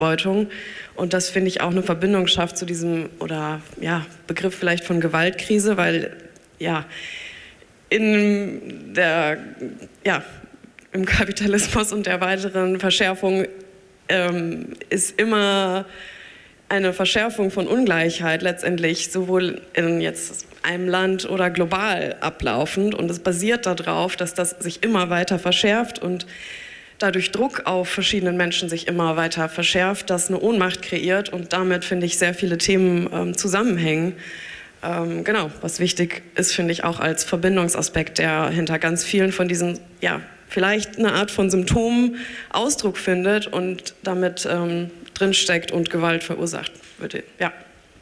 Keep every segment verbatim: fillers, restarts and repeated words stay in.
Ausbeutung. Und das, finde ich, auch eine Verbindung schafft zu diesem, oder ja, Begriff vielleicht von Gewaltkrise, weil ja, in der, ja, im Kapitalismus und der weiteren Verschärfung ähm, ist immer eine Verschärfung von Ungleichheit letztendlich sowohl in jetzt einem Land oder global ablaufend. Und es basiert darauf, dass das sich immer weiter verschärft und dadurch Druck auf verschiedenen Menschen sich immer weiter verschärft, das eine Ohnmacht kreiert und damit, finde ich, sehr viele Themen ähm, zusammenhängen. Ähm, genau, was wichtig ist, finde ich, auch als Verbindungsaspekt, der hinter ganz vielen von diesen, ja, vielleicht eine Art von Symptomen Ausdruck findet und damit ähm, drinsteckt und Gewalt verursacht würde. Ja.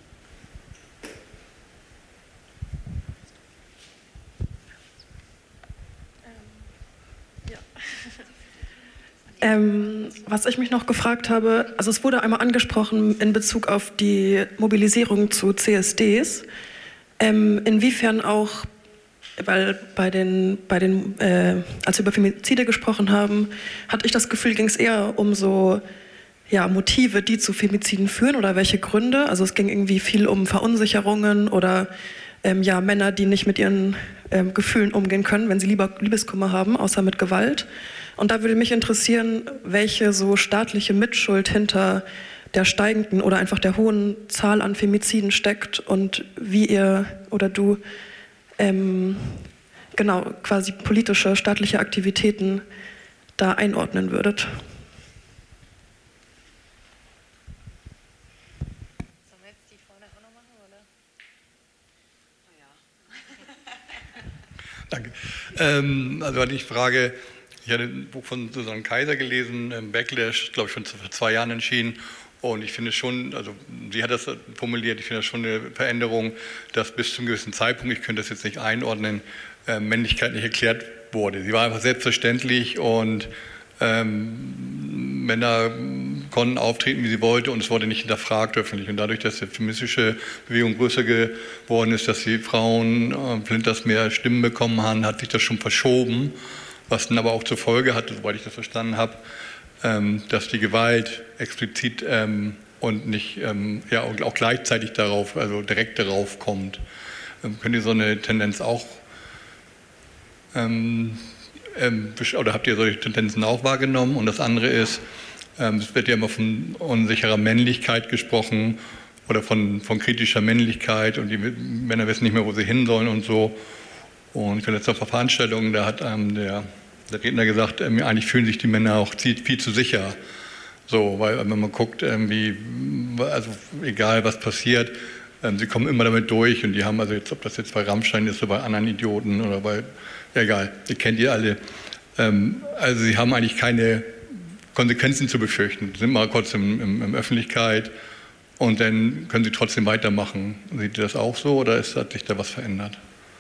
Ähm, was ich mich noch gefragt habe, also es wurde einmal angesprochen in Bezug auf die Mobilisierung zu C S Ds, ähm, inwiefern auch, weil bei den, bei den äh, als wir über Femizide gesprochen haben, hatte ich das Gefühl, ging es eher um so ja, Motive, die zu Femiziden führen oder welche Gründe, also es ging irgendwie viel um Verunsicherungen oder ähm, ja, Männer, die nicht mit ihren ähm, Gefühlen umgehen können, wenn sie lieber Liebeskummer haben, außer mit Gewalt. Und da würde mich interessieren, welche so staatliche Mitschuld hinter der steigenden oder einfach der hohen Zahl an Femiziden steckt und wie ihr oder du ähm, genau quasi politische, staatliche Aktivitäten da einordnen würdet. Sollen wir jetzt die vorne auch noch machen, oder? Oh ja. Danke. Ähm, also hatte ich Frage. Ich hatte ein Buch von Susanne Kaiser gelesen, Backlash, glaube ich, schon vor zwei Jahren entschieden. Und ich finde schon, also sie hat das formuliert, ich finde das schon eine Veränderung, dass bis zu einem gewissen Zeitpunkt, ich könnte das jetzt nicht einordnen, äh, Männlichkeit nicht erklärt wurde. Sie war einfach selbstverständlich und ähm, Männer konnten auftreten, wie sie wollten und es wurde nicht hinterfragt öffentlich. Und dadurch, dass die feministische Bewegung größer geworden ist, dass die Frauen äh, Flinters mehr Stimmen bekommen haben, hat sich das schon verschoben. Was dann aber auch zur Folge hatte, soweit ich das verstanden habe, ähm, dass die Gewalt explizit ähm, und nicht ähm, ja, und auch gleichzeitig darauf, also direkt darauf kommt. Ähm, könnt ihr so eine Tendenz auch ähm, ähm, oder habt ihr solche Tendenzen auch wahrgenommen? Und das andere ist, ähm, es wird ja immer von unsicherer Männlichkeit gesprochen oder von, von kritischer Männlichkeit und die Männer wissen nicht mehr, wo sie hin sollen und so. Und ich bin jetzt auf einer Veranstaltung, da hat ähm, der, der Redner gesagt, ähm, eigentlich fühlen sich die Männer auch viel, viel zu sicher. So, weil wenn man guckt, ähm, wie, also egal was passiert, ähm, sie kommen immer damit durch und die haben, also jetzt, ob das jetzt bei Rammstein ist oder bei anderen Idioten oder bei, ja, egal, ihr kennt die alle. Ähm, also sie haben eigentlich keine Konsequenzen zu befürchten, sind mal kurz in, in, in Öffentlichkeit und dann können sie trotzdem weitermachen. Seht ihr das auch so oder ist, hat sich da was verändert?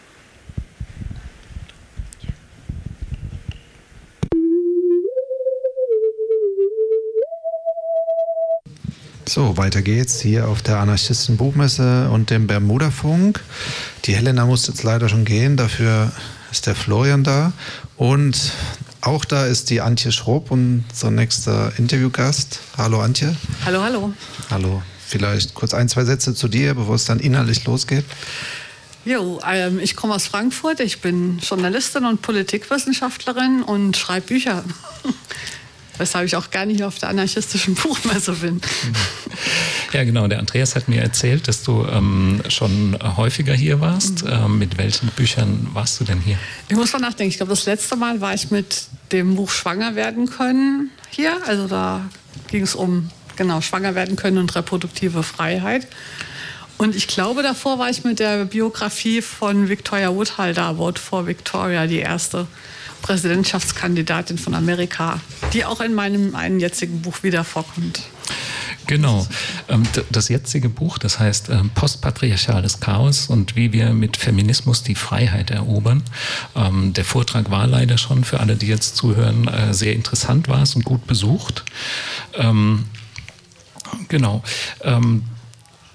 So, weiter geht's hier auf der Anarchisten-Buchmesse und dem Bermuda-Funk. Die Helena muss jetzt leider schon gehen, dafür ist der Florian da. Und auch da ist die Antje Schropp, unser nächster Interviewgast. Hallo Antje. Hallo, hallo. Hallo. Vielleicht kurz ein, zwei Sätze zu dir, bevor es dann inhaltlich losgeht. Jo, ähm, ich komme aus Frankfurt, ich bin Journalistin und Politikwissenschaftlerin und schreibe Bücher. Weshalb ich auch gar nicht auf der anarchistischen Buchmesse bin. Ja, genau. Der Andreas hat mir erzählt, dass du ähm, schon häufiger hier warst. Mhm. Ähm, mit welchen Büchern warst du denn hier? Ich muss mal nachdenken. Ich glaube, das letzte Mal war ich mit dem Buch Schwanger werden können hier. Also da ging es um, genau, Schwanger werden können und reproduktive Freiheit. Und ich glaube, davor war ich mit der Biografie von Victoria Woodhull da, Vote for Victoria, die erste Präsidentschaftskandidatin von Amerika, die auch in meinem einen jetzigen Buch wieder vorkommt. Genau. Das jetzige Buch, das heißt Postpatriarchales Chaos und wie wir mit Feminismus die Freiheit erobern. Der Vortrag war leider schon, für alle, die jetzt zuhören, sehr interessant war es und gut besucht. Genau.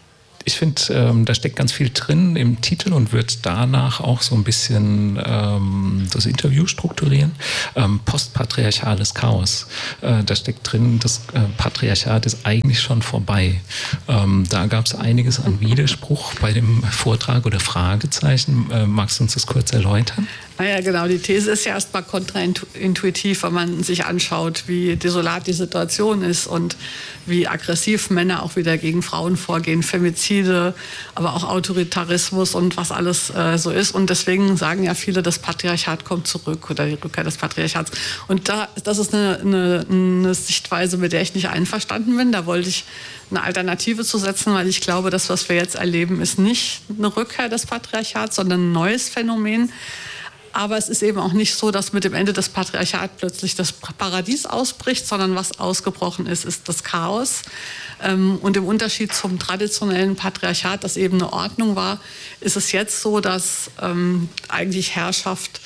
ich finde, ähm, da steckt ganz viel drin im Titel und wird danach auch so ein bisschen ähm, das Interview strukturieren. Ähm, postpatriarchales Chaos. Äh, da steckt drin, das äh, Patriarchat ist eigentlich schon vorbei. Ähm, da gab es einiges an Widerspruch bei dem Vortrag oder Fragezeichen. Äh, magst du uns das kurz erläutern? Naja, genau. Die These ist ja erstmal kontraintuitiv, wenn man sich anschaut, wie desolat die Situation ist und wie aggressiv Männer auch wieder gegen Frauen vorgehen, Femizide, aber auch Autoritarismus und was alles äh, so ist. Und deswegen sagen ja viele, das Patriarchat kommt zurück oder die Rückkehr des Patriarchats. Und da, das ist eine, eine, eine Sichtweise, mit der ich nicht einverstanden bin. Da wollte ich eine Alternative zu setzen, weil ich glaube, das, was wir jetzt erleben, ist nicht eine Rückkehr des Patriarchats, sondern ein neues Phänomen. Aber es ist eben auch nicht so, dass mit dem Ende des Patriarchats plötzlich das Paradies ausbricht, sondern was ausgebrochen ist, ist das Chaos. Und im Unterschied zum traditionellen Patriarchat, das eben eine Ordnung war, ist es jetzt so, dass eigentlich Herrschaft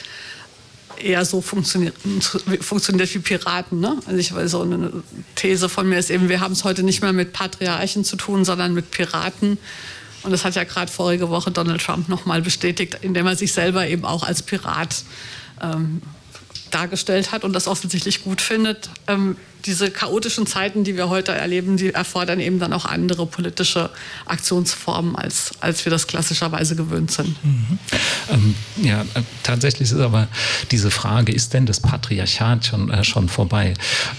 eher so funktioniert, funktioniert wie Piraten. Ne? Also ich weiß, so eine These von mir ist eben, wir haben es heute nicht mehr mit Patriarchen zu tun, sondern mit Piraten. Und das hat ja gerade vorige Woche Donald Trump noch mal bestätigt, indem er sich selber eben auch als Pirat ähm, dargestellt hat und das offensichtlich gut findet. Ähm, diese chaotischen Zeiten, die wir heute erleben, die erfordern eben dann auch andere politische Aktionsformen, als, als wir das klassischerweise gewöhnt sind. Mhm. Ähm, ja, äh, tatsächlich ist aber diese Frage, ist denn das Patriarchat schon, äh, schon vorbei?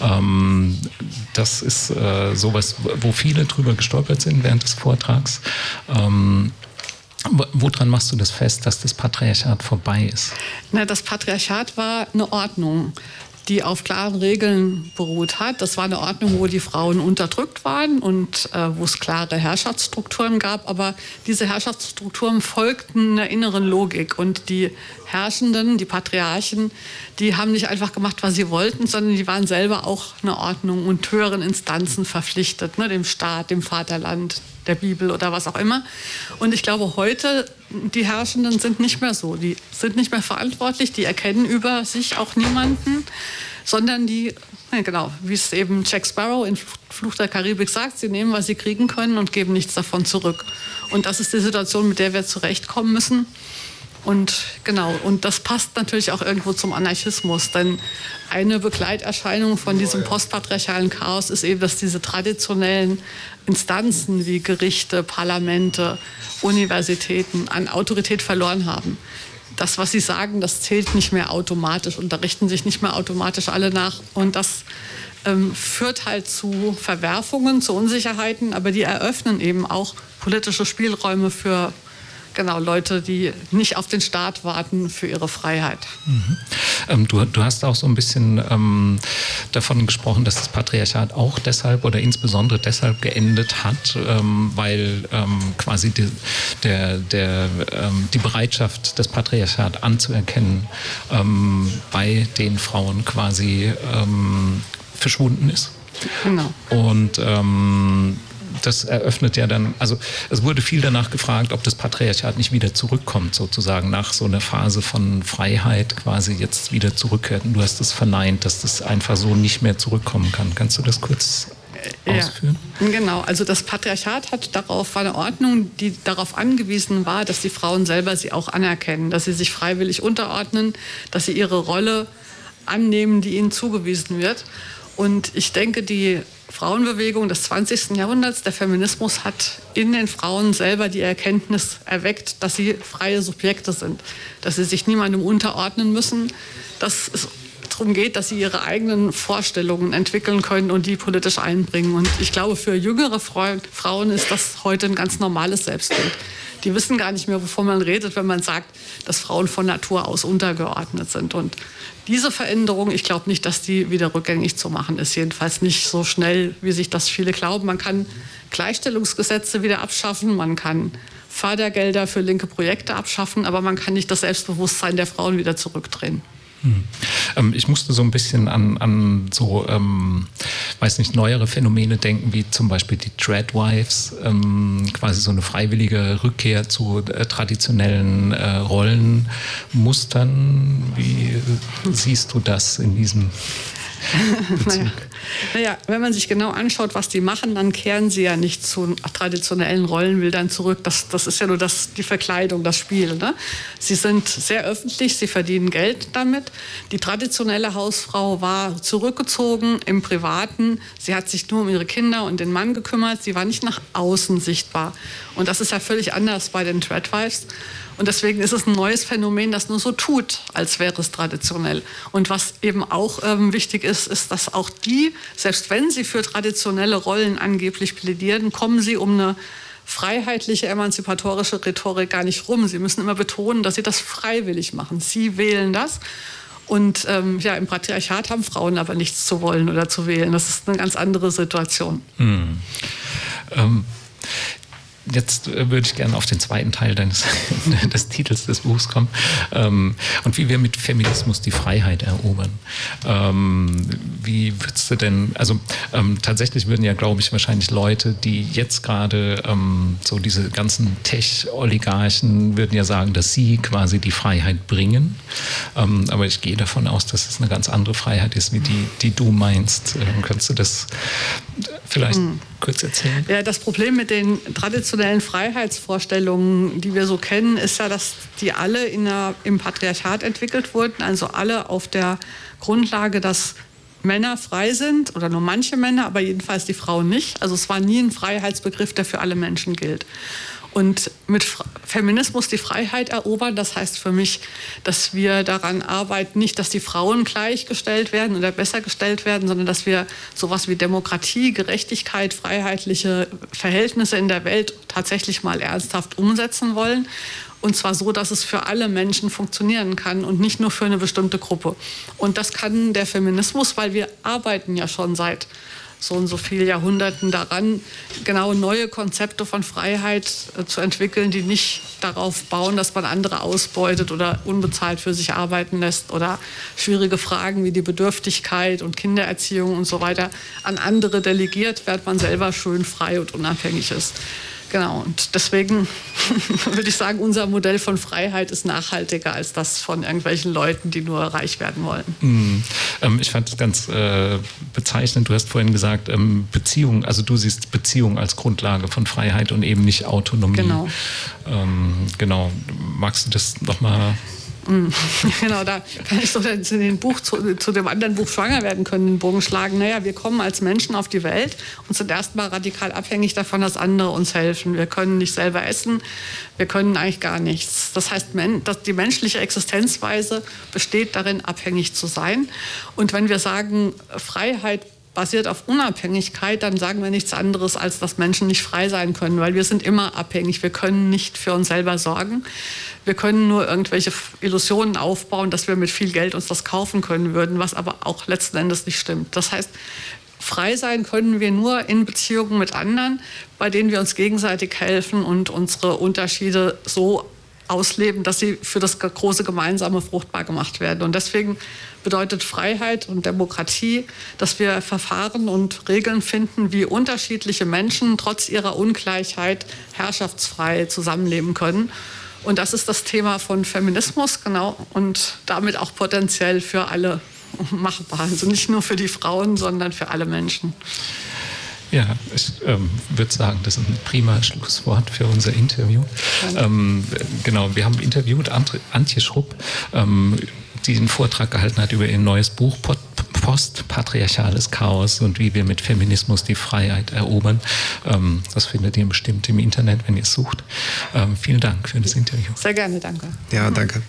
Ähm, das ist äh, sowas, wo viele drüber gestolpert sind während des Vortrags. Ähm, Woran machst du das fest, dass das Patriarchat vorbei ist? Na, das Patriarchat war eine Ordnung, die auf klaren Regeln beruht hat. Das war eine Ordnung, wo die Frauen unterdrückt waren und äh, wo es klare Herrschaftsstrukturen gab. Aber diese Herrschaftsstrukturen folgten einer inneren Logik. Und die Herrschenden, die Patriarchen, die haben nicht einfach gemacht, was sie wollten, sondern die waren selber auch eine Ordnung und höheren Instanzen verpflichtet, ne, dem Staat, dem Vaterland, der Bibel oder was auch immer. Und ich glaube, heute, die Herrschenden sind nicht mehr so. Die sind nicht mehr verantwortlich, die erkennen über sich auch niemanden, sondern die, ja genau, wie es eben Jack Sparrow in Fluch der Karibik sagt, sie nehmen, was sie kriegen können und geben nichts davon zurück. Und das ist die Situation, mit der wir zurechtkommen müssen. Und genau, und das passt natürlich auch irgendwo zum Anarchismus, denn eine Begleiterscheinung von diesem postpatriarchalen Chaos ist eben, dass diese traditionellen Instanzen wie Gerichte, Parlamente, Universitäten an Autorität verloren haben. Das, was sie sagen, das zählt nicht mehr automatisch und da richten sich nicht mehr automatisch alle nach. Und das ähm, führt halt zu Verwerfungen, zu Unsicherheiten, aber die eröffnen eben auch politische Spielräume für genau, Leute, die nicht auf den Staat warten für ihre Freiheit. Mhm. Ähm, du, du hast auch so ein bisschen ähm, davon gesprochen, dass das Patriarchat auch deshalb oder insbesondere deshalb geendet hat, ähm, weil ähm, quasi die, der, der, ähm, die Bereitschaft, das Patriarchat anzuerkennen, ähm, bei den Frauen quasi ähm, verschwunden ist. Genau. Und ähm, das eröffnet ja dann, also es wurde viel danach gefragt, ob das Patriarchat nicht wieder zurückkommt, sozusagen nach so einer Phase von Freiheit quasi jetzt wieder zurückkehrt. Und du hast es verneint, dass das einfach so nicht mehr zurückkommen kann. Kannst du das kurz ausführen? Ja, genau, also das Patriarchat hat darauf, war eine Ordnung, die darauf angewiesen war, dass die Frauen selber sie auch anerkennen, dass sie sich freiwillig unterordnen, dass sie ihre Rolle annehmen, die ihnen zugewiesen wird. Und ich denke, die Frauenbewegung des zwanzigsten Jahrhunderts, der Feminismus, hat in den Frauen selber die Erkenntnis erweckt, dass sie freie Subjekte sind, dass sie sich niemandem unterordnen müssen, dass es darum geht, dass sie ihre eigenen Vorstellungen entwickeln können und die politisch einbringen. Und ich glaube, für jüngere Frauen ist das heute ein ganz normales Selbstbild. Die wissen gar nicht mehr, wovon man redet, wenn man sagt, dass Frauen von Natur aus untergeordnet sind. Und diese Veränderung, ich glaube nicht, dass die wieder rückgängig zu machen ist. Jedenfalls nicht so schnell, wie sich das viele glauben. Man kann Gleichstellungsgesetze wieder abschaffen, man kann Fördergelder für linke Projekte abschaffen, aber man kann nicht das Selbstbewusstsein der Frauen wieder zurückdrehen. Hm. Ähm, ich musste so ein bisschen an, an so, ähm, weiß nicht, neuere Phänomene denken, wie zum Beispiel die Dreadwives, ähm, quasi so eine freiwillige Rückkehr zu äh, traditionellen äh, Rollenmustern. Wie äh, siehst du das in diesem naja. naja, wenn man sich genau anschaut, was die machen, dann kehren sie ja nicht zu traditionellen Rollenbildern zurück. Das, das ist ja nur das, die Verkleidung, das Spiel. Ne? Sie sind sehr öffentlich, sie verdienen Geld damit. Die traditionelle Hausfrau war zurückgezogen im Privaten. Sie hat sich nur um ihre Kinder und den Mann gekümmert. Sie war nicht nach außen sichtbar. Und das ist ja völlig anders bei den Tradwives. Und deswegen ist es ein neues Phänomen, das nur so tut, als wäre es traditionell. Und was eben auch ähm, wichtig ist, ist, dass auch die, selbst wenn sie für traditionelle Rollen angeblich plädieren, kommen sie um eine freiheitliche, emanzipatorische Rhetorik gar nicht rum. Sie müssen immer betonen, dass sie das freiwillig machen. Sie wählen das. Und ähm, ja, im Patriarchat haben Frauen aber nichts zu wollen oder zu wählen. Das ist eine ganz andere Situation. Hm. Ähm. Jetzt würde ich gerne auf den zweiten Teil deines, des Titels des Buchs kommen ähm, und wie wir mit Feminismus die Freiheit erobern. Ähm, wie würdest du denn, also ähm, tatsächlich würden ja, glaube ich, wahrscheinlich Leute, die jetzt gerade ähm, so diese ganzen Tech-Oligarchen würden ja sagen, dass sie quasi die Freiheit bringen. Ähm, aber ich gehe davon aus, dass es eine ganz andere Freiheit ist, wie die, die du meinst. Ähm, könntest du das vielleicht hm. kurz erzählen? Ja, das Problem mit den traditionellen Freiheitsvorstellungen, die wir so kennen, ist ja, dass die alle in der, im Patriarchat entwickelt wurden, also alle auf der Grundlage, dass Männer frei sind, oder nur manche Männer, aber jedenfalls die Frauen nicht. Also es war nie ein Freiheitsbegriff, der für alle Menschen gilt. Und mit Feminismus die Freiheit erobern, das heißt für mich, dass wir daran arbeiten, nicht, dass die Frauen gleichgestellt werden oder besser gestellt werden, sondern dass wir sowas wie Demokratie, Gerechtigkeit, freiheitliche Verhältnisse in der Welt tatsächlich mal ernsthaft umsetzen wollen. Und zwar so, dass es für alle Menschen funktionieren kann und nicht nur für eine bestimmte Gruppe. Und das kann der Feminismus, weil wir arbeiten ja schon seit so und so viele Jahrhunderten daran, genau neue Konzepte von Freiheit äh, zu entwickeln, die nicht darauf bauen, dass man andere ausbeutet oder unbezahlt für sich arbeiten lässt oder schwierige Fragen wie die Bedürftigkeit und Kindererziehung und so weiter an andere delegiert, während man selber schön frei und unabhängig ist. Genau, und deswegen würde ich sagen, unser Modell von Freiheit ist nachhaltiger als das von irgendwelchen Leuten, die nur reich werden wollen. Mm, ähm, ich fand es ganz äh, bezeichnend, du hast vorhin gesagt, ähm, Beziehung, also du siehst Beziehung als Grundlage von Freiheit und eben nicht Autonomie. Genau. Ähm, genau, magst du das nochmal... Genau, da kann ich so zu, den Buch, zu, zu dem anderen Buch Schwanger werden können, den Bogen schlagen. Naja, wir kommen als Menschen auf die Welt und sind erstmal radikal abhängig davon, dass andere uns helfen. Wir können nicht selber essen, wir können eigentlich gar nichts. Das heißt, dass die menschliche Existenzweise besteht darin, abhängig zu sein. Und wenn wir sagen, Freiheit basiert auf Unabhängigkeit, dann sagen wir nichts anderes, als dass Menschen nicht frei sein können, weil wir sind immer abhängig. Wir können nicht für uns selber sorgen. Wir können nur irgendwelche Illusionen aufbauen, dass wir mit viel Geld uns das kaufen können würden, was aber auch letzten Endes nicht stimmt. Das heißt, frei sein können wir nur in Beziehungen mit anderen, bei denen wir uns gegenseitig helfen und unsere Unterschiede so ausleben, dass sie für das große Gemeinsame fruchtbar gemacht werden. Und deswegen bedeutet Freiheit und Demokratie, dass wir Verfahren und Regeln finden, wie unterschiedliche Menschen trotz ihrer Ungleichheit herrschaftsfrei zusammenleben können. Und das ist das Thema von Feminismus, genau, und damit auch potenziell für alle machbar. Also nicht nur für die Frauen, sondern für alle Menschen. Ja, ich ähm, würde sagen, das ist ein prima Schlusswort für unser Interview. Ähm, genau, wir haben interviewt Antje Schrupp, ähm, die einen Vortrag gehalten hat über ihr neues Buch Postpatriarchales Chaos und wie wir mit Feminismus die Freiheit erobern. Ähm, das findet ihr bestimmt im Internet, wenn ihr es sucht. Ähm, vielen Dank für das Interview. Sehr gerne, danke. Ja, danke.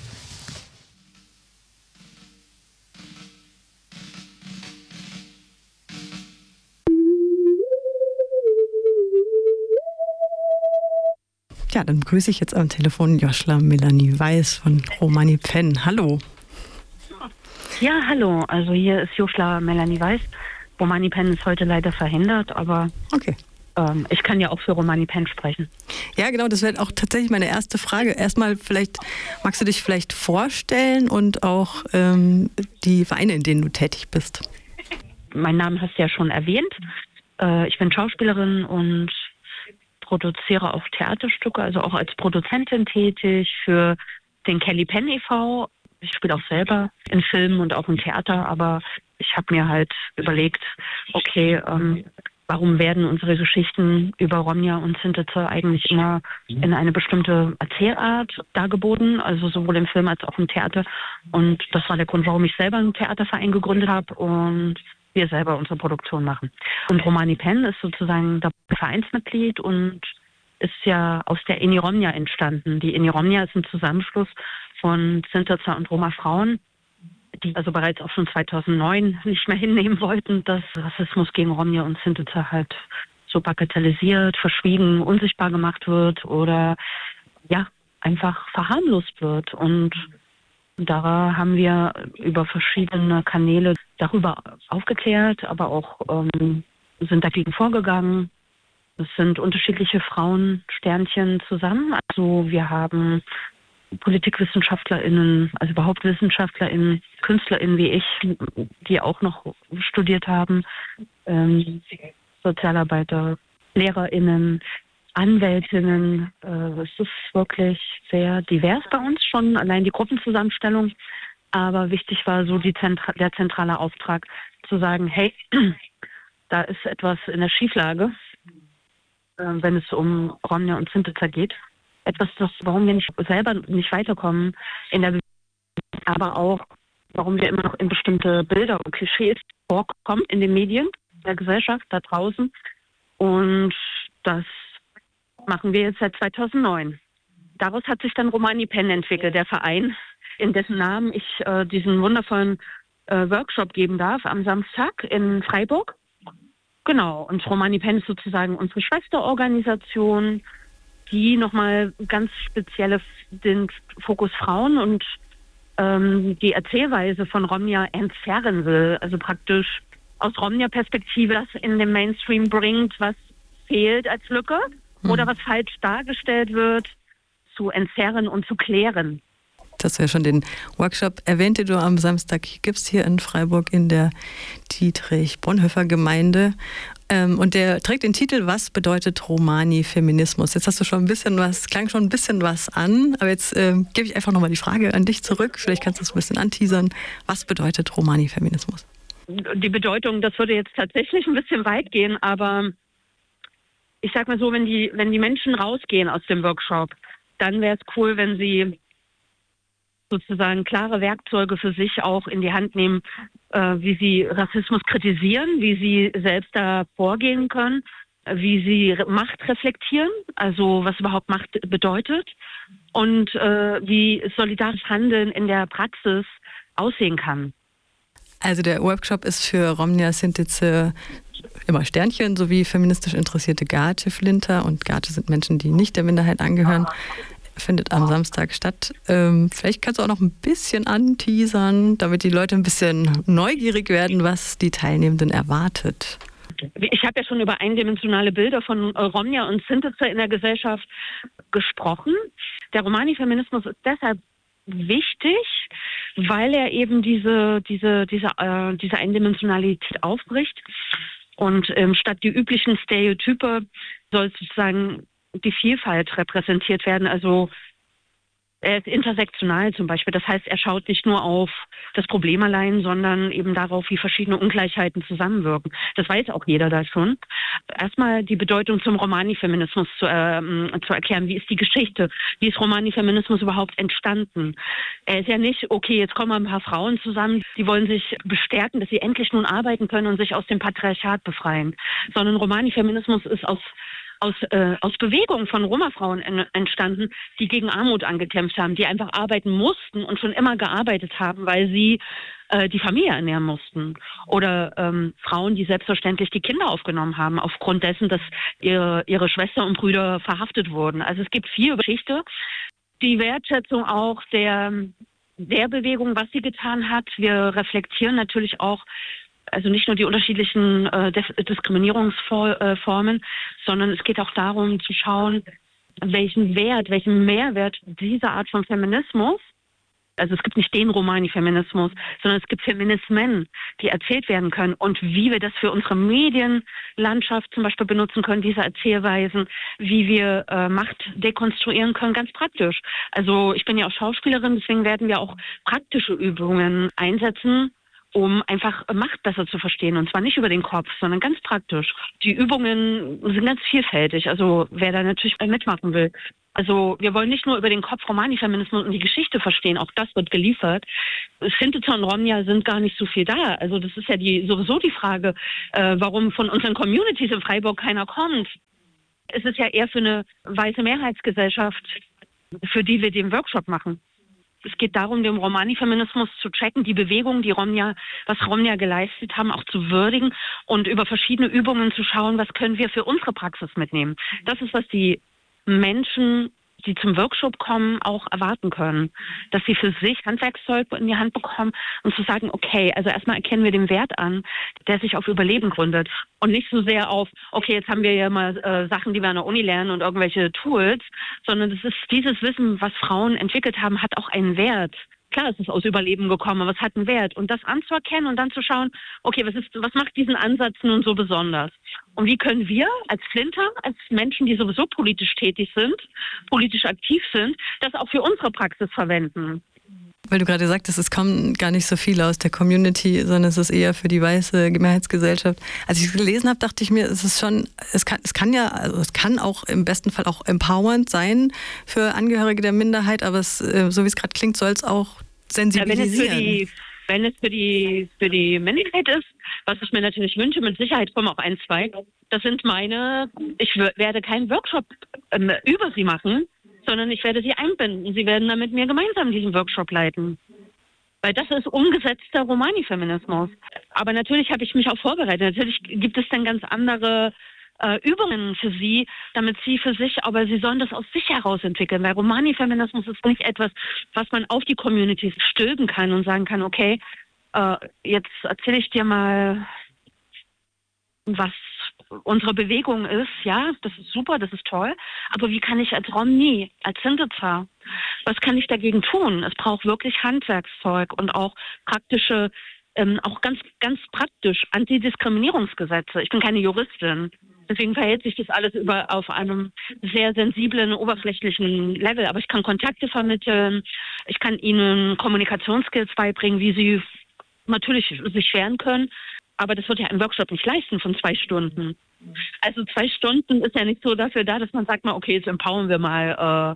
Ja, dann begrüße ich jetzt am Telefon Joschla Melanie Weiß von Romani Penn. Hallo. Ja, hallo. Also hier ist Joschla Melanie Weiß. Romani Penn ist heute leider verhindert, aber okay. ähm, ich kann ja auch für Romani Penn sprechen. Ja, genau, das wäre auch tatsächlich meine erste Frage. Erstmal vielleicht, magst du dich vielleicht vorstellen und auch ähm, die Vereine, in denen du tätig bist? Mein Name hast du ja schon erwähnt. Äh, ich bin Schauspielerin und produziere auch Theaterstücke, also auch als Produzentin tätig für den Kelly Penn e V Ich spiele auch selber in Filmen und auch im Theater, aber ich habe mir halt überlegt, okay, ähm, warum werden unsere Geschichten über Romja und Sintice eigentlich immer in eine bestimmte Erzählart dargeboten, also sowohl im Film als auch im Theater. Und das war der Grund, warum ich selber einen Theaterverein gegründet habe und wir selber unsere Produktion machen. Und Romani Pen ist sozusagen der Vereinsmitglied und ist ja aus der Eni Romja entstanden. Die Eni Romja ist ein Zusammenschluss von Sintice und Roma-Frauen, die also bereits auch schon zweitausendneun nicht mehr hinnehmen wollten, dass Rassismus gegen Romja und Sintice halt so bagatellisiert, verschwiegen, unsichtbar gemacht wird oder ja, einfach verharmlost wird. Und da haben wir über verschiedene Kanäle darüber aufgeklärt, aber auch ähm, sind dagegen vorgegangen. Es sind unterschiedliche Frauensternchen zusammen. Also wir haben PolitikwissenschaftlerInnen, also überhaupt WissenschaftlerInnen, KünstlerInnen wie ich, die auch noch studiert haben, ähm, Sozialarbeiter, LehrerInnen, AnwältInnen. Äh, es ist wirklich sehr divers bei uns schon, allein die Gruppenzusammenstellung. Aber wichtig war so die Zentra- der zentrale Auftrag, zu sagen, hey, da ist etwas in der Schieflage, äh, wenn es um Romja und Sintice geht. Etwas, das, warum wir nicht selber nicht weiterkommen in der Bewegung, aber auch, warum wir immer noch in bestimmte Bilder und Klischees vorkommen in den Medien, in der Gesellschaft, da draußen. Und das machen wir jetzt seit zweitausendneun. Daraus hat sich dann Romani Pen entwickelt, der Verein, in dessen Namen ich äh, diesen wundervollen äh, Workshop geben darf am Samstag in Freiburg. Genau, und Romani Pen ist sozusagen unsere Schwesterorganisation, die nochmal ganz spezielle den Fokus Frauen und ähm, die Erzählweise von Romja entfernen will. Also praktisch aus Romja-Perspektive das in den Mainstream bringt, was fehlt als Lücke mhm. oder was falsch dargestellt wird, zu entzerren und zu klären. Das wäre schon den Workshop erwähnt, den du am Samstag gibst hier in Freiburg in der Dietrich-Bonhoeffer-Gemeinde. Ähm, und der trägt den Titel "Was bedeutet Romani-Feminismus?" Jetzt hast du schon ein bisschen was, klang schon ein bisschen was an, aber jetzt ähm, gebe ich einfach nochmal die Frage an dich zurück. Vielleicht kannst du es ein bisschen anteasern. Was bedeutet Romani-Feminismus? Die Bedeutung, das würde jetzt tatsächlich ein bisschen weit gehen, aber ich sag mal so, wenn die, wenn die Menschen rausgehen aus dem Workshop, dann wäre es cool, wenn sie sozusagen klare Werkzeuge für sich auch in die Hand nehmen, äh, wie sie Rassismus kritisieren, wie sie selbst da vorgehen können, äh, wie sie Macht reflektieren, also was überhaupt Macht bedeutet und äh, wie solidarisch Handeln in der Praxis aussehen kann. Also der Workshop ist für Romja, Sintice, immer Sternchen, sowie feministisch interessierte Gate Flinter, und Gate sind Menschen, die nicht der Minderheit angehören, findet am Samstag statt. Ähm, vielleicht kannst du auch noch ein bisschen anteasern, damit die Leute ein bisschen neugierig werden, was die Teilnehmenden erwartet. Ich habe ja schon über eindimensionale Bilder von Romja und Sintice in der Gesellschaft gesprochen. Der Romani-Feminismus ist deshalb wichtig, weil er eben diese, diese, diese, äh, diese Eindimensionalität aufbricht. Und ähm, statt die üblichen Stereotype soll sozusagen die Vielfalt repräsentiert werden. Also er ist intersektional zum Beispiel. Das heißt, er schaut nicht nur auf das Problem allein, sondern eben darauf, wie verschiedene Ungleichheiten zusammenwirken. Das weiß auch jeder da schon. Erstmal die Bedeutung zum Romani-Feminismus zu, ähm, zu erklären. Wie ist die Geschichte? Wie ist Romani-Feminismus überhaupt entstanden? Er ist ja nicht, okay, jetzt kommen ein paar Frauen zusammen, die wollen sich bestärken, dass sie endlich nun arbeiten können und sich aus dem Patriarchat befreien. Sondern Romani-Feminismus ist aus Aus, äh, aus Bewegungen von Roma-Frauen en, entstanden, die gegen Armut angekämpft haben, die einfach arbeiten mussten und schon immer gearbeitet haben, weil sie äh, die Familie ernähren mussten. Oder ähm, Frauen, die selbstverständlich die Kinder aufgenommen haben, aufgrund dessen, dass ihre, ihre Schwester und Brüder verhaftet wurden. Also es gibt viel Geschichte. Die Wertschätzung auch der, der Bewegung, was sie getan hat. Wir reflektieren natürlich auch also nicht nur die unterschiedlichen äh, Diskriminierungsformen, sondern es geht auch darum zu schauen, welchen Wert, welchen Mehrwert diese Art von Feminismus, also es gibt nicht den Romani-Feminismus, sondern es gibt Feminismen, die erzählt werden können und wie wir das für unsere Medienlandschaft zum Beispiel benutzen können, diese Erzählweisen, wie wir äh, Macht dekonstruieren können, ganz praktisch. Also ich bin ja auch Schauspielerin, deswegen werden wir auch praktische Übungen einsetzen, um einfach Macht besser zu verstehen. Und zwar nicht über den Kopf, sondern ganz praktisch. Die Übungen sind ganz vielfältig, also wer da natürlich mitmachen will. Also wir wollen nicht nur über den Kopf Romani-Feminismus und die Geschichte verstehen, auch das wird geliefert. Sintiza und Romnia sind gar nicht so viel da. Also das ist ja die, sowieso die Frage, äh, warum von unseren Communities in Freiburg keiner kommt. Es ist ja eher für eine weiße Mehrheitsgesellschaft, für die wir den Workshop machen. Es geht darum, den Romani-Feminismus zu checken, die Bewegung, die Romnia, was Romnia geleistet haben, auch zu würdigen und über verschiedene Übungen zu schauen, was können wir für unsere Praxis mitnehmen. Das ist, was die Menschen, die zum Workshop kommen, auch erwarten können. Dass sie für sich Handwerkszeug in die Hand bekommen und zu sagen, okay, also erstmal erkennen wir den Wert an, der sich auf Überleben gründet und nicht so sehr auf, okay, jetzt haben wir ja mal äh, Sachen, die wir an der Uni lernen und irgendwelche Tools, sondern das ist dieses Wissen, was Frauen entwickelt haben, hat auch einen Wert. Klar, es ist aus Überleben gekommen, aber es hat einen Wert. Und das anzuerkennen und dann zu schauen, okay, was ist, was macht diesen Ansatz nun so besonders? Und wie können wir als Flinter, als Menschen, die sowieso politisch tätig sind, politisch aktiv sind, das auch für unsere Praxis verwenden? Weil du gerade sagtest, es kommen gar nicht so viele aus der Community, sondern es ist eher für die weiße Mehrheitsgesellschaft. Als ich es gelesen habe, dachte ich mir, es ist schon, es kann, es kann ja, also es kann auch im besten Fall auch empowernd sein für Angehörige der Minderheit, aber es, so wie es gerade klingt, soll es auch sensibilisieren. Ja, wenn es für die, wenn es für die, für die Minderheit ist, was ich mir natürlich wünsche, mit Sicherheit kommen auch ein, zwei. Das sind meine, ich werde keinen Workshop ähm, über sie machen, sondern ich werde sie einbinden. Sie werden dann mit mir gemeinsam diesen Workshop leiten. Weil das ist umgesetzter Romani-Feminismus. Aber natürlich habe ich mich auch vorbereitet. Natürlich gibt es dann ganz andere äh, Übungen für sie, damit sie für sich, aber sie sollen das aus sich heraus entwickeln. Weil Romani-Feminismus ist nicht etwas, was man auf die Communities stülpen kann und sagen kann, okay, äh, jetzt erzähle ich dir mal, was unsere Bewegung ist, ja, das ist super, das ist toll, aber wie kann ich als Romni, als Sintiza, was kann ich dagegen tun? Es braucht wirklich Handwerkszeug und auch praktische, ähm, auch ganz, ganz praktisch Antidiskriminierungsgesetze. Ich bin keine Juristin, deswegen verhält sich das alles über auf einem sehr sensiblen, oberflächlichen Level, aber ich kann Kontakte vermitteln, ich kann ihnen Kommunikationsskills beibringen, wie sie natürlich sich wehren können. Aber das wird ja ein Workshop nicht leisten von zwei Stunden. Also zwei Stunden ist ja nicht so dafür da, dass man sagt mal, okay, jetzt empowern wir mal. Äh,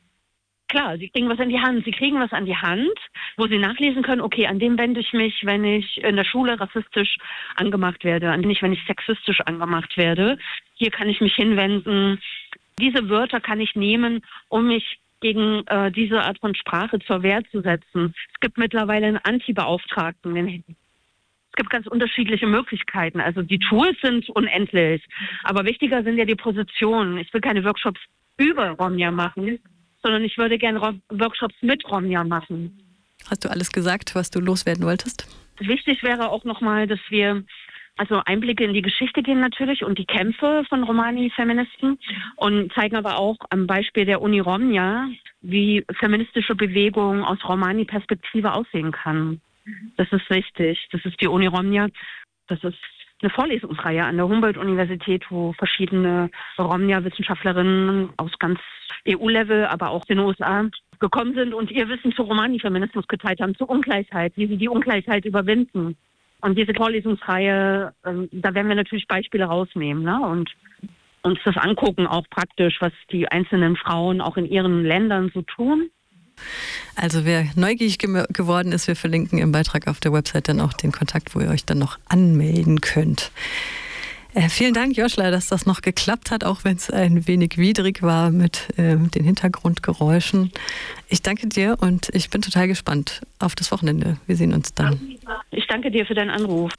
klar, sie kriegen was in die Hand. Sie kriegen was an die Hand, wo sie nachlesen können, okay, an dem wende ich mich, wenn ich in der Schule rassistisch angemacht werde, an dem ich, wenn ich sexistisch angemacht werde. Hier kann ich mich hinwenden. Diese Wörter kann ich nehmen, um mich gegen äh, diese Art von Sprache zur Wehr zu setzen. Es gibt mittlerweile einen Anti-Beauftragten, den Es gibt ganz unterschiedliche Möglichkeiten. Also die Tools sind unendlich. Aber wichtiger sind ja die Positionen. Ich will keine Workshops über Romnia machen, sondern ich würde gerne Workshops mit Romnia machen. Hast du alles gesagt, was du loswerden wolltest? Wichtig wäre auch nochmal, dass wir also Einblicke in die Geschichte geben natürlich und die Kämpfe von Romani-Feministen und zeigen aber auch am Beispiel der Uni Romnia, wie feministische Bewegung aus Romani-Perspektive aussehen kann. Das ist wichtig. Das ist die Uni Romnia. Das ist eine Vorlesungsreihe an der Humboldt-Universität, wo verschiedene Romnia-Wissenschaftlerinnen aus ganz E U-Level, aber auch den U S A gekommen sind und ihr Wissen zu Romani-Feminismus geteilt haben, zur Ungleichheit, wie sie die Ungleichheit überwinden. Und diese Vorlesungsreihe, da werden wir natürlich Beispiele rausnehmen, ne? Und uns das angucken, auch praktisch, was die einzelnen Frauen auch in ihren Ländern so tun. Also wer neugierig ge- geworden ist, wir verlinken im Beitrag auf der Website dann auch den Kontakt, wo ihr euch dann noch anmelden könnt. Äh, vielen Dank, Joschla, dass das noch geklappt hat, auch wenn es ein wenig widrig war mit äh, den Hintergrundgeräuschen. Ich danke dir und ich bin total gespannt auf das Wochenende. Wir sehen uns dann. Ich danke dir für deinen Anruf.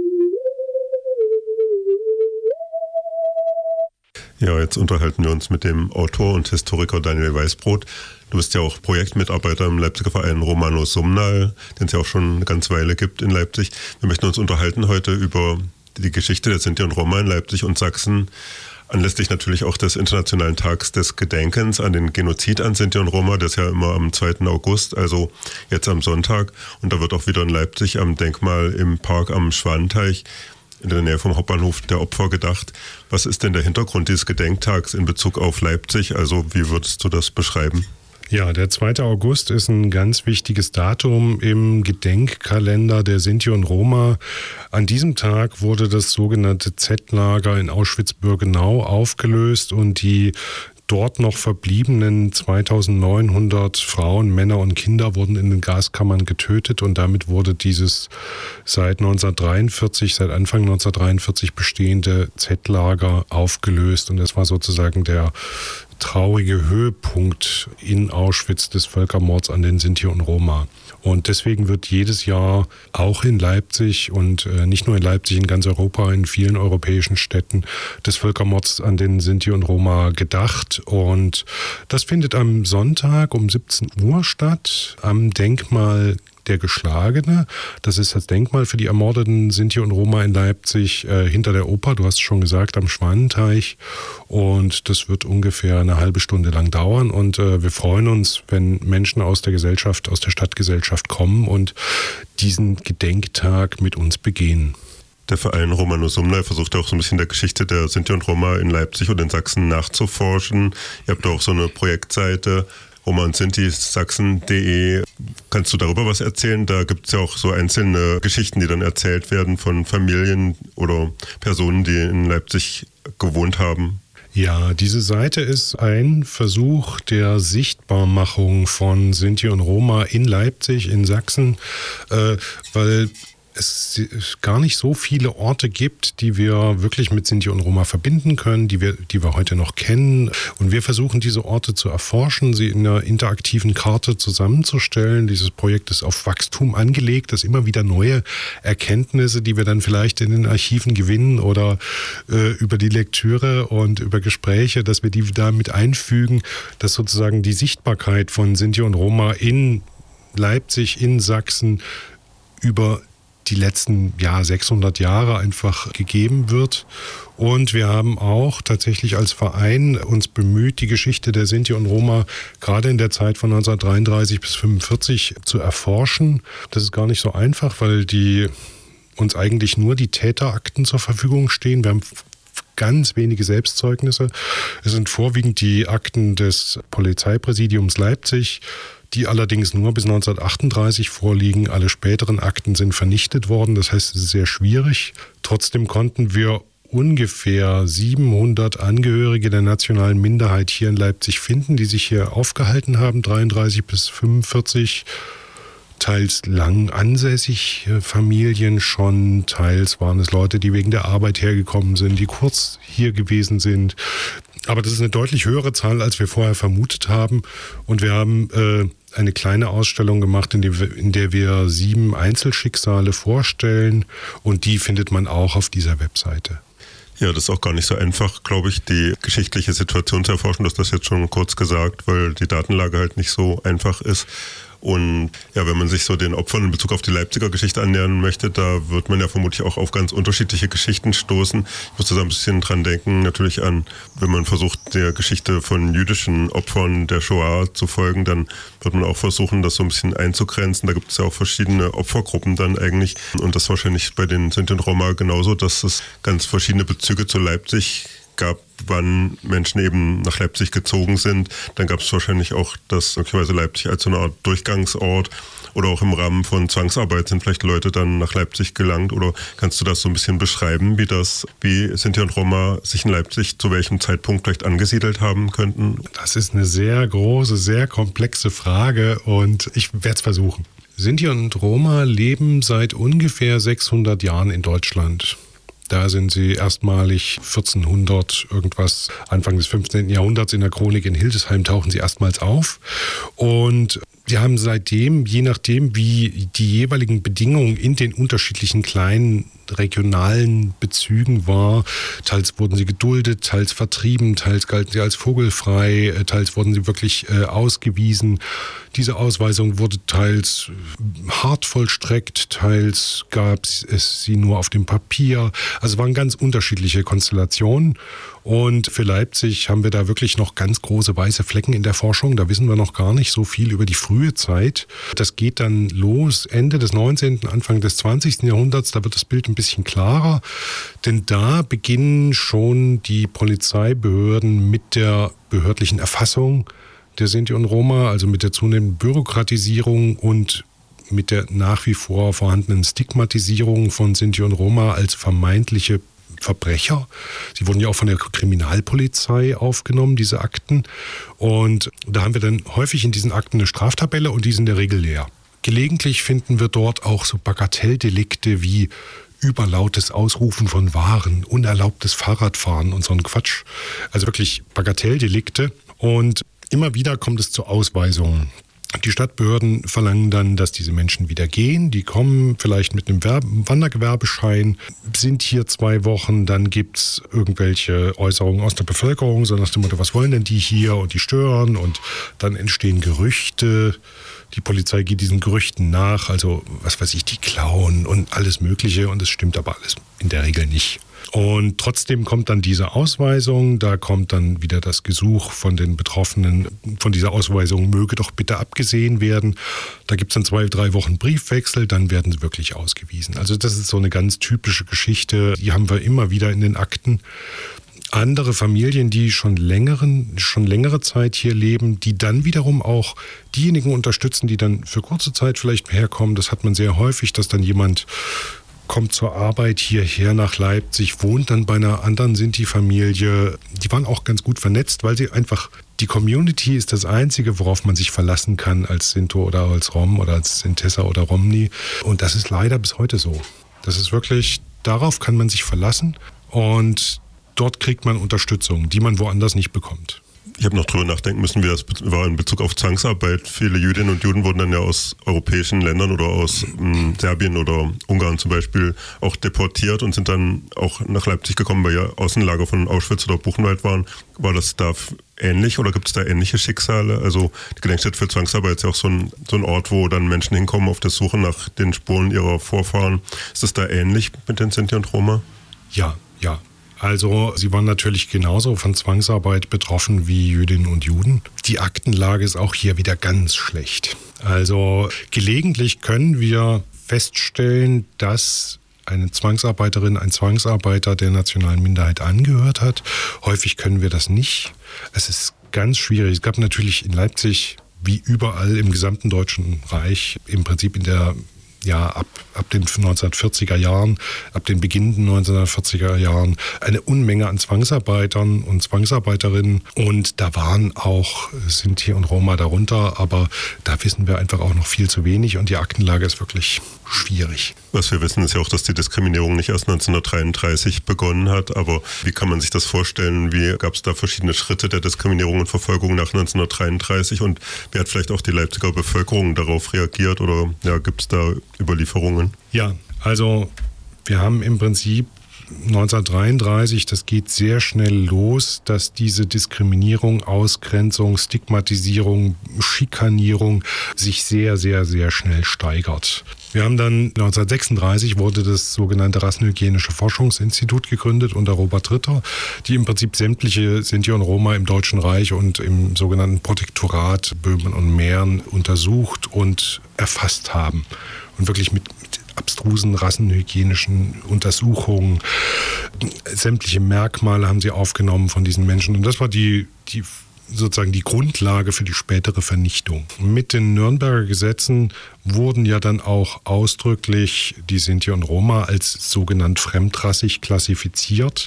Ja, jetzt unterhalten wir uns mit dem Autor und Historiker Daniel Weißbrot. Du bist ja auch Projektmitarbeiter im Leipziger Verein Romano Sumnal, den es ja auch schon eine ganze Weile gibt in Leipzig. Wir möchten uns unterhalten heute über die Geschichte der Sinti und Roma in Leipzig und Sachsen, anlässlich natürlich auch des Internationalen Tags des Gedenkens an den Genozid an Sinti und Roma, das ist ja immer am zweiten August, also jetzt am Sonntag. Und da wird auch wieder in Leipzig am Denkmal im Park am Schwanenteich in der Nähe vom Hauptbahnhof der Opfer gedacht. Was ist denn der Hintergrund dieses Gedenktags in Bezug auf Leipzig? Also wie würdest du das beschreiben? Ja, der zweite August ist ein ganz wichtiges Datum im Gedenkkalender der Sinti und Roma. An diesem Tag wurde das sogenannte Z-Lager in Auschwitz-Birkenau aufgelöst und die dort noch verbliebenen zweitausendneunhundert Frauen, Männer und Kinder wurden in den Gaskammern getötet und damit wurde dieses seit neunzehnhundertdreiundvierzig, seit Anfang neunzehnhundertdreiundvierzig bestehende Z-Lager aufgelöst und das war sozusagen der traurige Höhepunkt in Auschwitz des Völkermords an den Sinti und Roma. Und deswegen wird jedes Jahr auch in Leipzig und äh, nicht nur in Leipzig, in ganz Europa, in vielen europäischen Städten des Völkermords an den Sinti und Roma gedacht. Und das findet am Sonntag um siebzehn Uhr statt, am Denkmal der Geschlagene. Das ist das Denkmal für die ermordeten Sinti und Roma in Leipzig äh, hinter der Oper, du hast es schon gesagt, am Schwanenteich. Und das wird ungefähr eine halbe Stunde lang dauern. Und äh, wir freuen uns, wenn Menschen aus der Gesellschaft, aus der Stadtgesellschaft kommen und diesen Gedenktag mit uns begehen. Der Verein Romano Sumnal versucht auch so ein bisschen der Geschichte der Sinti und Roma in Leipzig und in Sachsen nachzuforschen. Ihr habt auch so eine Projektseite, Roma und Sinti Sachsen punkt de. Kannst du darüber was erzählen? Da gibt es ja auch so einzelne Geschichten, die dann erzählt werden von Familien oder Personen, die in Leipzig gewohnt haben. Ja, diese Seite ist ein Versuch der Sichtbarmachung von Sinti und Roma in Leipzig, in Sachsen, äh, weil es gar nicht so viele Orte gibt, die wir wirklich mit Sinti und Roma verbinden können, die wir, die wir heute noch kennen. Und wir versuchen, diese Orte zu erforschen, sie in einer interaktiven Karte zusammenzustellen. Dieses Projekt ist auf Wachstum angelegt, dass immer wieder neue Erkenntnisse, die wir dann vielleicht in den Archiven gewinnen oder äh, über die Lektüre und über Gespräche, dass wir die da mit einfügen, dass sozusagen die Sichtbarkeit von Sinti und Roma in Leipzig, in Sachsen über die letzten ja, sechshundert Jahre einfach gegeben wird. Und wir haben auch tatsächlich als Verein uns bemüht, die Geschichte der Sinti und Roma gerade in der Zeit von neunzehnhundertdreiunddreißig bis fünfundvierzig zu erforschen. Das ist gar nicht so einfach, weil die uns eigentlich nur die Täterakten zur Verfügung stehen. Wir haben ganz wenige Selbstzeugnisse. Es sind vorwiegend die Akten des Polizeipräsidiums Leipzig, die allerdings nur bis neunzehnhundertachtunddreißig vorliegen. Alle späteren Akten sind vernichtet worden, das heißt, es ist sehr schwierig. Trotzdem konnten wir ungefähr siebenhundert Angehörige der nationalen Minderheit hier in Leipzig finden, die sich hier aufgehalten haben, dreiunddreißig bis fünfundvierzig. Teils lang ansässig Familien schon, teils waren es Leute, die wegen der Arbeit hergekommen sind, die kurz hier gewesen sind. Aber das ist eine deutlich höhere Zahl, als wir vorher vermutet haben. Und wir haben äh, eine kleine Ausstellung gemacht, in der, wir, in der wir sieben Einzelschicksale vorstellen. Und die findet man auch auf dieser Webseite. Ja, das ist auch gar nicht so einfach, glaube ich, die geschichtliche Situation zu erforschen. Du hast das jetzt schon kurz gesagt, weil die Datenlage halt nicht so einfach ist. Und ja, wenn man sich so den Opfern in Bezug auf die Leipziger Geschichte annähern möchte, da wird man ja vermutlich auch auf ganz unterschiedliche Geschichten stoßen. Ich musste da ein bisschen dran denken, natürlich an, wenn man versucht, der Geschichte von jüdischen Opfern der Shoah zu folgen, dann wird man auch versuchen, das so ein bisschen einzugrenzen. Da gibt es ja auch verschiedene Opfergruppen dann eigentlich. Und das ist wahrscheinlich bei den Sinti und Roma genauso, dass es ganz verschiedene Bezüge zu Leipzig gab, wann Menschen eben nach Leipzig gezogen sind. Dann gab es wahrscheinlich auch das möglicherweise Leipzig als so eine Art Durchgangsort oder auch im Rahmen von Zwangsarbeit sind vielleicht Leute dann nach Leipzig gelangt. Oder kannst du das so ein bisschen beschreiben, wie das, wie Sinti und Roma sich in Leipzig zu welchem Zeitpunkt vielleicht angesiedelt haben könnten? Das ist eine sehr große, sehr komplexe Frage und ich werde es versuchen. Sinti und Roma leben seit ungefähr sechshundert Jahren in Deutschland. Da sind sie erstmalig vierzehnhundert irgendwas, Anfang des fünfzehnten Jahrhunderts in der Chronik in Hildesheim tauchen sie erstmals auf. Und sie haben seitdem, je nachdem, wie die jeweiligen Bedingungen in den unterschiedlichen kleinen regionalen Bezügen war, teils wurden sie geduldet, teils vertrieben, teils galten sie als vogelfrei, teils wurden sie wirklich äh, ausgewiesen. Diese Ausweisung wurde teils hart vollstreckt, teils gab es sie nur auf dem Papier. Also es waren ganz unterschiedliche Konstellationen. Und für Leipzig haben wir da wirklich noch ganz große weiße Flecken in der Forschung. Da wissen wir noch gar nicht so viel über die frühe Zeit. Das geht dann los Ende des neunzehnten, Anfang des zwanzigsten Jahrhunderts. Da wird das Bild ein bisschen klarer. Denn da beginnen schon die Polizeibehörden mit der behördlichen Erfassung der Sinti und Roma, also mit der zunehmenden Bürokratisierung und mit der nach wie vor vorhandenen Stigmatisierung von Sinti und Roma als vermeintliche Verbrecher. Sie wurden ja auch von der Kriminalpolizei aufgenommen, diese Akten. Und da haben wir dann häufig in diesen Akten eine Straftabelle und die ist in der Regel leer. Gelegentlich finden wir dort auch so Bagatelldelikte wie überlautes Ausrufen von Waren, unerlaubtes Fahrradfahren und so ein Quatsch. Also wirklich Bagatelldelikte. Und immer wieder kommt es zu Ausweisungen. Die Stadtbehörden verlangen dann, dass diese Menschen wieder gehen. Die kommen vielleicht mit einem Werbe- Wandergewerbeschein, sind hier zwei Wochen, dann gibt es irgendwelche Äußerungen aus der Bevölkerung, so nach dem Motto, was wollen denn die hier, und die stören, und dann entstehen Gerüchte. Die Polizei geht diesen Gerüchten nach, also was weiß ich, die klauen und alles Mögliche, und es stimmt aber alles in der Regel nicht. Und trotzdem kommt dann diese Ausweisung, da kommt dann wieder das Gesuch von den Betroffenen, von dieser Ausweisung möge doch bitte abgesehen werden. Da gibt es dann zwei, drei Wochen Briefwechsel, dann werden sie wirklich ausgewiesen. Also das ist so eine ganz typische Geschichte, die haben wir immer wieder in den Akten. Andere Familien, die schon, längeren, schon längere Zeit hier leben, die dann wiederum auch diejenigen unterstützen, die dann für kurze Zeit vielleicht herkommen. Das hat man sehr häufig, dass dann jemand kommt zur Arbeit hierher nach Leipzig, wohnt dann bei einer anderen Sinti-Familie. Die waren auch ganz gut vernetzt, weil sie einfach, die Community ist das Einzige, worauf man sich verlassen kann als Sinto oder als Rom oder als Sintessa oder Romni. Und das ist leider bis heute so. Das ist wirklich, darauf kann man sich verlassen, und dort kriegt man Unterstützung, die man woanders nicht bekommt. Ich habe noch drüber nachdenken müssen, wie das war in Bezug auf Zwangsarbeit. Viele Jüdinnen und Juden wurden dann ja aus europäischen Ländern oder aus ähm, Serbien oder Ungarn zum Beispiel auch deportiert und sind dann auch nach Leipzig gekommen, weil ja Außenlager von Auschwitz oder Buchenwald waren. War das da ähnlich oder gibt es da ähnliche Schicksale? Also die Gedenkstätte für Zwangsarbeit ist ja auch so ein, so ein Ort, wo dann Menschen hinkommen auf der Suche nach den Spuren ihrer Vorfahren. Ist das da ähnlich mit den Sinti und Roma? Ja, ja. Also sie waren natürlich genauso von Zwangsarbeit betroffen wie Jüdinnen und Juden. Die Aktenlage ist auch hier wieder ganz schlecht. Also gelegentlich können wir feststellen, dass eine Zwangsarbeiterin, ein Zwangsarbeiter der nationalen Minderheit angehört hat. Häufig können wir das nicht. Es ist ganz schwierig. Es gab natürlich in Leipzig, wie überall im gesamten Deutschen Reich, im Prinzip in der ja, ab, ab den neunzehnhundertvierziger Jahren, ab den beginnenden neunzehnhundertvierziger Jahren eine Unmenge an Zwangsarbeitern und Zwangsarbeiterinnen. Und da waren auch Sinti und Roma darunter, aber da wissen wir einfach auch noch viel zu wenig und die Aktenlage ist wirklich schwierig. Was wir wissen, ist ja auch, dass die Diskriminierung nicht erst neunzehnhundertdreiunddreißig begonnen hat, aber wie kann man sich das vorstellen? Wie gab es da verschiedene Schritte der Diskriminierung und Verfolgung nach neunzehnhundertdreiunddreißig und wie hat vielleicht auch die Leipziger Bevölkerung darauf reagiert oder ja, gibt es da Überlieferungen? Ja, also wir haben im Prinzip neunzehnhundertdreiunddreißig, das geht sehr schnell los, dass diese Diskriminierung, Ausgrenzung, Stigmatisierung, Schikanierung sich sehr, sehr, sehr schnell steigert. Wir haben dann neunzehnhundertsechsunddreißig wurde das sogenannte Rassenhygienische Forschungsinstitut gegründet unter Robert Ritter, die im Prinzip sämtliche Sinti und Roma im Deutschen Reich und im sogenannten Protektorat Böhmen und Mähren untersucht und erfasst haben. Und wirklich mit, mit abstrusen rassenhygienischen Untersuchungen, sämtliche Merkmale haben sie aufgenommen von diesen Menschen. Und das war die, die sozusagen die Grundlage für die spätere Vernichtung. Mit den Nürnberger Gesetzen wurden ja dann auch ausdrücklich die Sinti und Roma als sogenannt fremdrassig klassifiziert.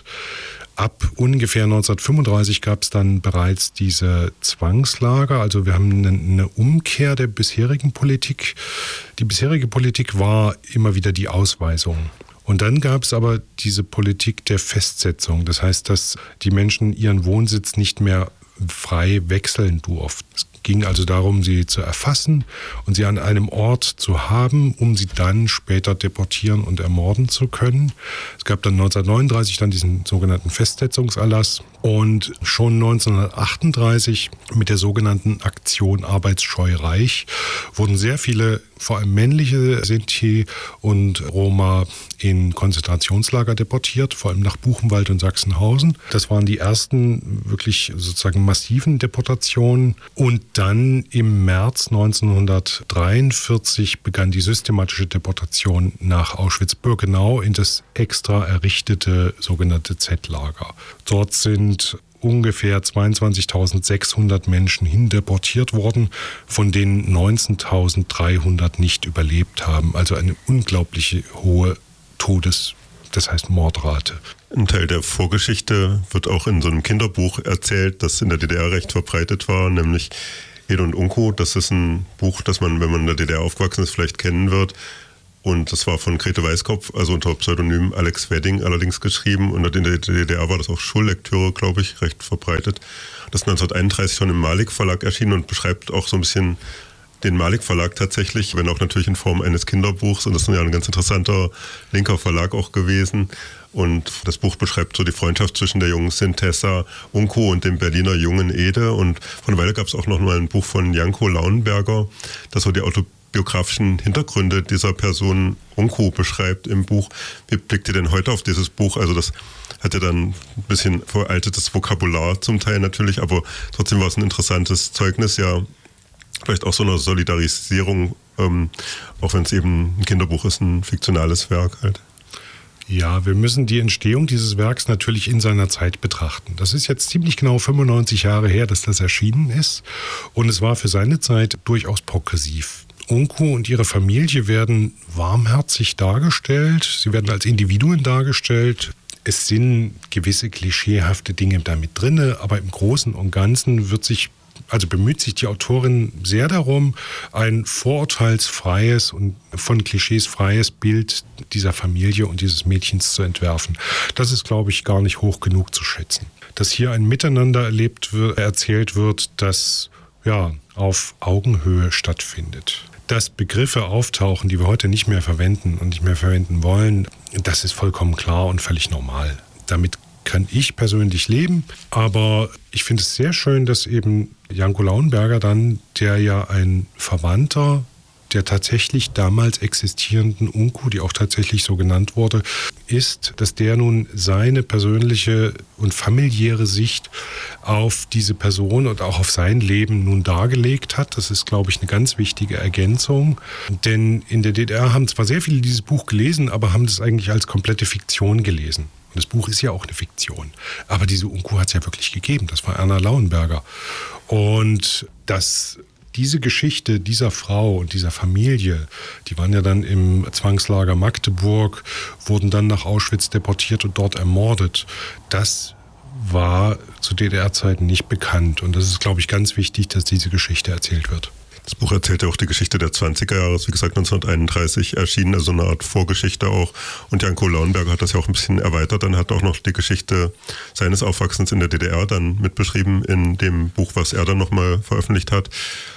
Ab ungefähr neunzehnhundertfünfunddreißig gab es dann bereits diese Zwangslager. Also wir haben eine, eine Umkehr der bisherigen Politik. Die bisherige Politik war immer wieder die Ausweisung. Und dann gab es aber diese Politik der Festsetzung. Das heißt, dass die Menschen ihren Wohnsitz nicht mehr frei wechseln durften. Es ging also darum, sie zu erfassen und sie an einem Ort zu haben, um sie dann später deportieren und ermorden zu können. Es gab dann neunzehnhundertneununddreißig dann diesen sogenannten Festsetzungserlass und schon neunzehnhundertachtunddreißig mit der sogenannten Aktion Arbeitsscheu Reich wurden sehr viele, vor allem männliche Sinti und Roma in Konzentrationslager deportiert, vor allem nach Buchenwald und Sachsenhausen. Das waren die ersten wirklich sozusagen massiven Deportationen. Und dann im März neunzehnhundertdreiundvierzig begann die systematische Deportation nach Auschwitz-Birkenau in das extra errichtete sogenannte Z-Lager. Dort sind ungefähr zweiundzwanzigtausendsechshundert Menschen hindeportiert worden, von denen neunzehntausenddreihundert nicht überlebt haben. Also eine unglaubliche hohe Todes-, das heißt Mordrate. Ein Teil der Vorgeschichte wird auch in so einem Kinderbuch erzählt, das in der D D R recht verbreitet war, nämlich Ede und Unko. Das ist ein Buch, das man, wenn man in der D D R aufgewachsen ist, vielleicht kennen wird. Und das war von Grete Weiskopf, also unter Pseudonym Alex Wedding allerdings geschrieben. Und in der D D R war das auch Schullektüre, glaube ich, recht verbreitet. Das ist neunzehnhunderteinunddreißig schon im Malik Verlag erschienen und beschreibt auch so ein bisschen den Malik Verlag tatsächlich, wenn auch natürlich in Form eines Kinderbuchs. Und das ist ja ein ganz interessanter linker Verlag auch gewesen. Und das Buch beschreibt so die Freundschaft zwischen der jungen Sintessa Unko und dem Berliner jungen Ede. Und vor einer Weile gab es auch noch mal ein Buch von Janko Lauenberger, das so die autobiografischen Hintergründe dieser Person Unko beschreibt im Buch. Wie blickt ihr denn heute auf dieses Buch? Also das hatte dann ein bisschen veraltetes Vokabular zum Teil natürlich, aber trotzdem war es ein interessantes Zeugnis, ja, vielleicht auch so eine Solidarisierung, ähm, auch wenn es eben ein Kinderbuch ist, ein fiktionales Werk halt. Ja, wir müssen die Entstehung dieses Werks natürlich in seiner Zeit betrachten. Das ist jetzt ziemlich genau fünfundneunzig Jahre her, dass das erschienen ist. Und es war für seine Zeit durchaus progressiv. Unko und ihre Familie werden warmherzig dargestellt. Sie werden als Individuen dargestellt. Es sind gewisse klischeehafte Dinge damit drin, aber im Großen und Ganzen wird sich Also bemüht sich die Autorin sehr darum, ein vorurteilsfreies und von Klischees freies Bild dieser Familie und dieses Mädchens zu entwerfen. Das ist, glaube ich, gar nicht hoch genug zu schätzen. Dass hier ein Miteinander erlebt wird, erzählt wird, das ja, auf Augenhöhe stattfindet. Dass Begriffe auftauchen, die wir heute nicht mehr verwenden und nicht mehr verwenden wollen, das ist vollkommen klar und völlig normal. Damit kann ich persönlich leben, aber ich finde es sehr schön, dass eben Janko Lauenberger dann, der ja ein Verwandter der tatsächlich damals existierenden Unko, die auch tatsächlich so genannt wurde, ist, dass der nun seine persönliche und familiäre Sicht auf diese Person und auch auf sein Leben nun dargelegt hat. Das ist, glaube ich, eine ganz wichtige Ergänzung. Denn in der D D R haben zwar sehr viele dieses Buch gelesen, aber haben das eigentlich als komplette Fiktion gelesen. Das Buch ist ja auch eine Fiktion. Aber diese Unko hat es ja wirklich gegeben. Das war Erna Lauenberger. Und dass diese Geschichte dieser Frau und dieser Familie, die waren ja dann im Zwangslager Magdeburg, wurden dann nach Auschwitz deportiert und dort ermordet. Das war zu D D R-Zeiten nicht bekannt. Und das ist, glaube ich, ganz wichtig, dass diese Geschichte erzählt wird. Das Buch erzählt ja auch die Geschichte der zwanziger Jahre, wie gesagt neunzehnhunderteinunddreißig erschienen, also eine Art Vorgeschichte auch. Und Janko Lauenberger hat das ja auch ein bisschen erweitert, dann hat auch noch die Geschichte seines Aufwachsens in der D D R dann mit beschrieben in dem Buch, was er dann nochmal veröffentlicht hat.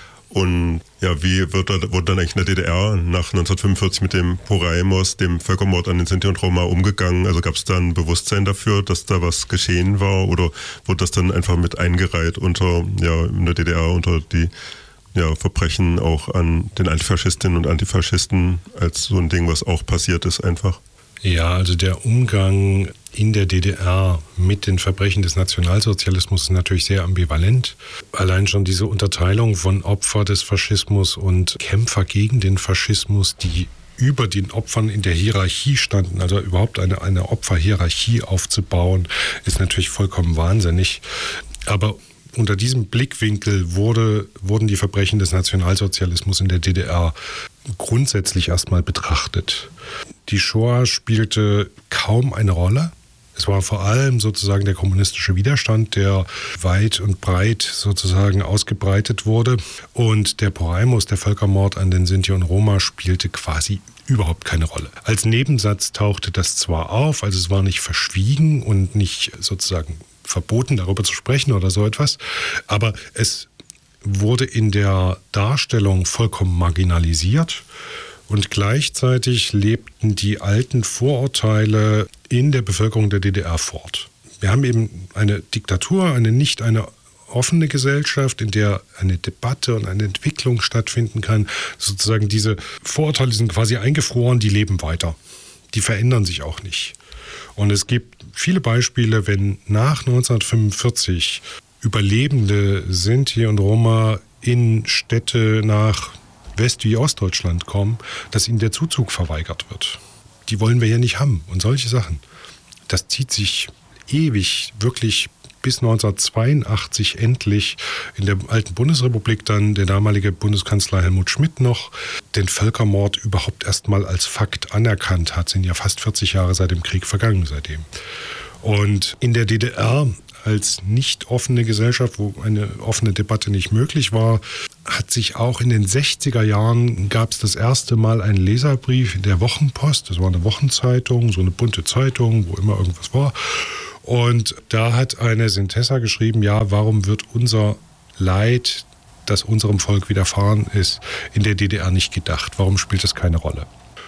Und ja, wie wird da, wurde dann eigentlich in der D D R nach neunzehnhundertfünfundvierzig mit dem Porajmos, dem Völkermord an den Sinti und Roma, umgegangen? Also gab es da ein Bewusstsein dafür, dass da was geschehen war, oder wurde das dann einfach mit eingereiht unter, ja, in der D D R unter die ja, Verbrechen auch an den Antifaschistinnen und Antifaschisten als so ein Ding, was auch passiert ist einfach? Ja, also der Umgang in der D D R mit den Verbrechen des Nationalsozialismus ist natürlich sehr ambivalent. Allein schon diese Unterteilung von Opfer des Faschismus und Kämpfer gegen den Faschismus, die über den Opfern in der Hierarchie standen, also überhaupt eine, eine Opferhierarchie aufzubauen, ist natürlich vollkommen wahnsinnig. Aber unter diesem Blickwinkel wurde, wurden die Verbrechen des Nationalsozialismus in der D D R grundsätzlich erstmal betrachtet. Die Shoah spielte kaum eine Rolle. Es war vor allem sozusagen der kommunistische Widerstand, der weit und breit sozusagen ausgebreitet wurde. Und der Porajmos, der Völkermord an den Sinti und Roma, spielte quasi überhaupt keine Rolle. Als Nebensatz tauchte das zwar auf, also es war nicht verschwiegen und nicht sozusagen verboten, darüber zu sprechen oder so etwas, aber es wurde in der Darstellung vollkommen marginalisiert und gleichzeitig lebten die alten Vorurteile in der Bevölkerung der D D R fort. Wir haben eben eine Diktatur, eine nicht eine offene Gesellschaft, in der eine Debatte und eine Entwicklung stattfinden kann. Sozusagen diese Vorurteile sind quasi eingefroren, die leben weiter. Die verändern sich auch nicht. Und es gibt viele Beispiele, wenn nach neunzehnhundertfünfundvierzig Überlebende Sinti und Roma in Städte nach West- wie Ostdeutschland kommen, dass ihnen der Zuzug verweigert wird. Die wollen wir ja nicht haben und solche Sachen. Das zieht sich ewig, wirklich bis neunzehnhundertzweiundachtzig endlich in der alten Bundesrepublik dann der damalige Bundeskanzler Helmut Schmidt noch den Völkermord überhaupt erstmal als Fakt anerkannt hat. Sind ja fast vierzig Jahre seit dem Krieg vergangen seitdem. Und in der D D R als nicht offene Gesellschaft, wo eine offene Debatte nicht möglich war, hat sich auch in den sechziger Jahren gab es das erste Mal einen Leserbrief in der Wochenpost. Das war eine Wochenzeitung, so eine bunte Zeitung, wo immer irgendwas war. Und da hat eine Sintessa geschrieben, ja, warum wird unser Leid, das unserem Volk widerfahren ist, in der D D R nicht gedacht? Warum spielt das keine Rolle?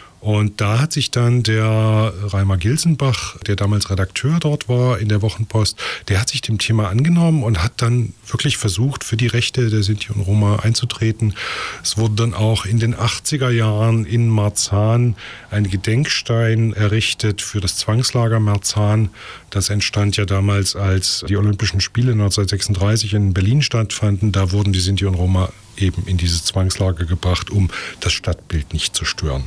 Und da hat sich dann der Reimer Gilsenbach, der damals Redakteur dort war in der Wochenpost, der hat sich dem Thema angenommen und hat dann wirklich versucht, für die Rechte der Sinti und Roma einzutreten. Es wurde dann auch in den achtziger Jahren in Marzahn ein Gedenkstein errichtet für das Zwangslager Marzahn. Das entstand ja damals, als die Olympischen Spiele neunzehnhundertsechsunddreißig in Berlin stattfanden. Da wurden die Sinti und Roma eben in dieses Zwangslager gebracht, um das Stadtbild nicht zu stören.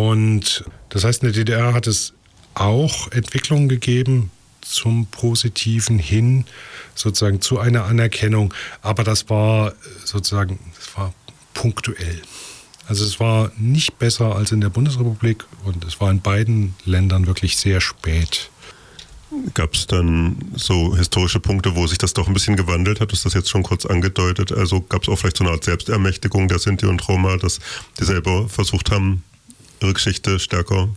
Und das heißt, in der D D R hat es auch Entwicklungen gegeben zum Positiven hin, sozusagen zu einer Anerkennung. Aber das war sozusagen, das war punktuell. Also es war nicht besser als in der Bundesrepublik und es war in beiden Ländern wirklich sehr spät. Gab es dann so historische Punkte, wo sich das doch ein bisschen gewandelt hat? Du hast das jetzt schon kurz angedeutet. Also gab es auch vielleicht so eine Art Selbstermächtigung der Sinti und Roma, dass die selber versucht haben, ihre Geschichte stärker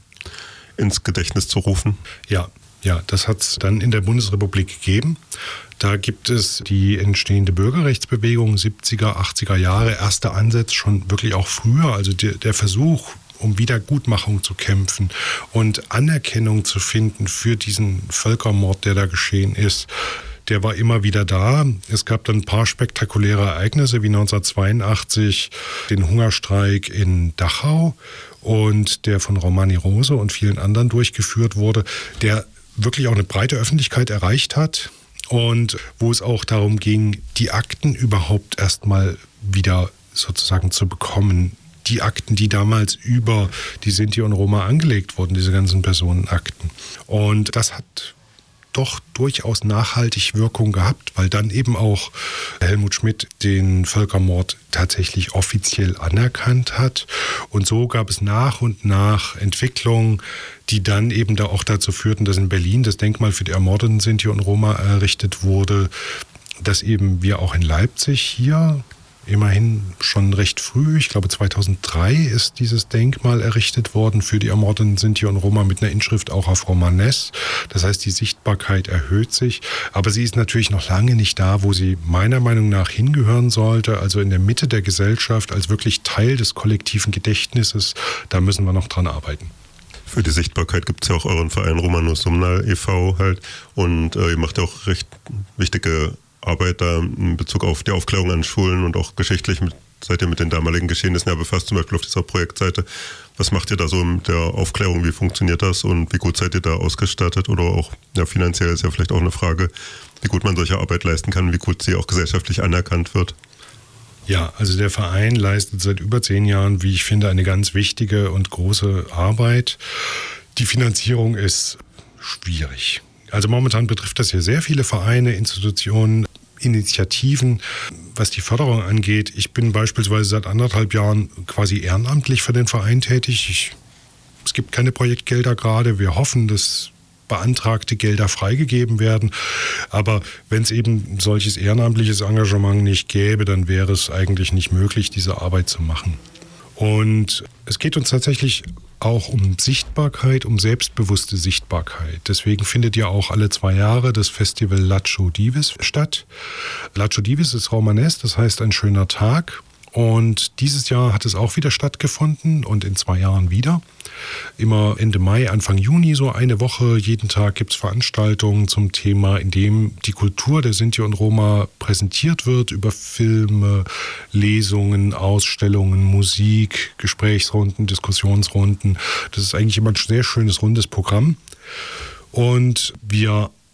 ins Gedächtnis zu rufen? Ja, ja, das hat es dann in der Bundesrepublik gegeben. Da gibt es die entstehende Bürgerrechtsbewegung siebziger, achtziger Jahre, erster Ansatz schon wirklich auch früher, also der, der Versuch, um Wiedergutmachung zu kämpfen und Anerkennung zu finden für diesen Völkermord, der da geschehen ist. Der war immer wieder da. Es gab dann ein paar spektakuläre Ereignisse, wie neunzehnhundertzweiundachtzig den Hungerstreik in Dachau und der von Romani Rose und vielen anderen durchgeführt wurde, der wirklich auch eine breite Öffentlichkeit erreicht hat und wo es auch darum ging, die Akten überhaupt erstmal wieder sozusagen zu bekommen. Die Akten, die damals über die Sinti und Roma angelegt wurden, diese ganzen Personenakten. Und das hat doch durchaus nachhaltig Wirkung gehabt, weil dann eben auch Helmut Schmidt den Völkermord tatsächlich offiziell anerkannt hat. Und so gab es nach und nach Entwicklungen, die dann eben da auch dazu führten, dass in Berlin das Denkmal für die ermordeten Sinti und Roma errichtet wurde, dass eben wir auch in Leipzig hier immerhin schon recht früh, ich glaube zweitausenddrei ist dieses Denkmal errichtet worden für die ermordeten Sinti und Roma mit einer Inschrift auch auf Romanes. Das heißt, die Sichtbarkeit erhöht sich, aber sie ist natürlich noch lange nicht da, wo sie meiner Meinung nach hingehören sollte, also in der Mitte der Gesellschaft als wirklich Teil des kollektiven Gedächtnisses. Da müssen wir noch dran arbeiten. Für die Sichtbarkeit gibt es ja auch euren Verein Romanus Sumnal e V halt und äh, ihr macht ja auch recht wichtige Arbeit da in Bezug auf die Aufklärung an Schulen und auch geschichtlich mit, seid ihr mit den damaligen Geschehnissen ja befasst, zum Beispiel auf dieser Projektseite. Was macht ihr da so mit der Aufklärung? Wie funktioniert das und wie gut seid ihr da ausgestattet? Oder auch ja, finanziell ist ja vielleicht auch eine Frage, wie gut man solche Arbeit leisten kann, wie gut sie auch gesellschaftlich anerkannt wird. Ja, also der Verein leistet seit über zehn Jahren, wie ich finde, eine ganz wichtige und große Arbeit. Die Finanzierung ist schwierig. Also momentan betrifft das hier sehr viele Vereine, Institutionen, Initiativen, was die Förderung angeht. Ich bin beispielsweise seit anderthalb Jahren quasi ehrenamtlich für den Verein tätig. Ich, es gibt keine Projektgelder gerade. Wir hoffen, dass beantragte Gelder freigegeben werden. Aber wenn es eben solches ehrenamtliches Engagement nicht gäbe, dann wäre es eigentlich nicht möglich, diese Arbeit zu machen. Und es geht uns tatsächlich auch um Sichtbarkeit, um selbstbewusste Sichtbarkeit. Deswegen findet ja auch alle zwei Jahre das Festival Lacho Divis statt. Lacho Divis ist Romanes, das heißt ein schöner Tag. Und dieses Jahr hat es auch wieder stattgefunden und in zwei Jahren wieder. Immer Ende Mai, Anfang Juni, so eine Woche, jeden Tag gibt es Veranstaltungen zum Thema, in dem die Kultur der Sinti und Roma präsentiert wird, über Filme, Lesungen, Ausstellungen, Musik, Gesprächsrunden, Diskussionsrunden. Das ist eigentlich immer ein sehr schönes, rundes Programm. Und wir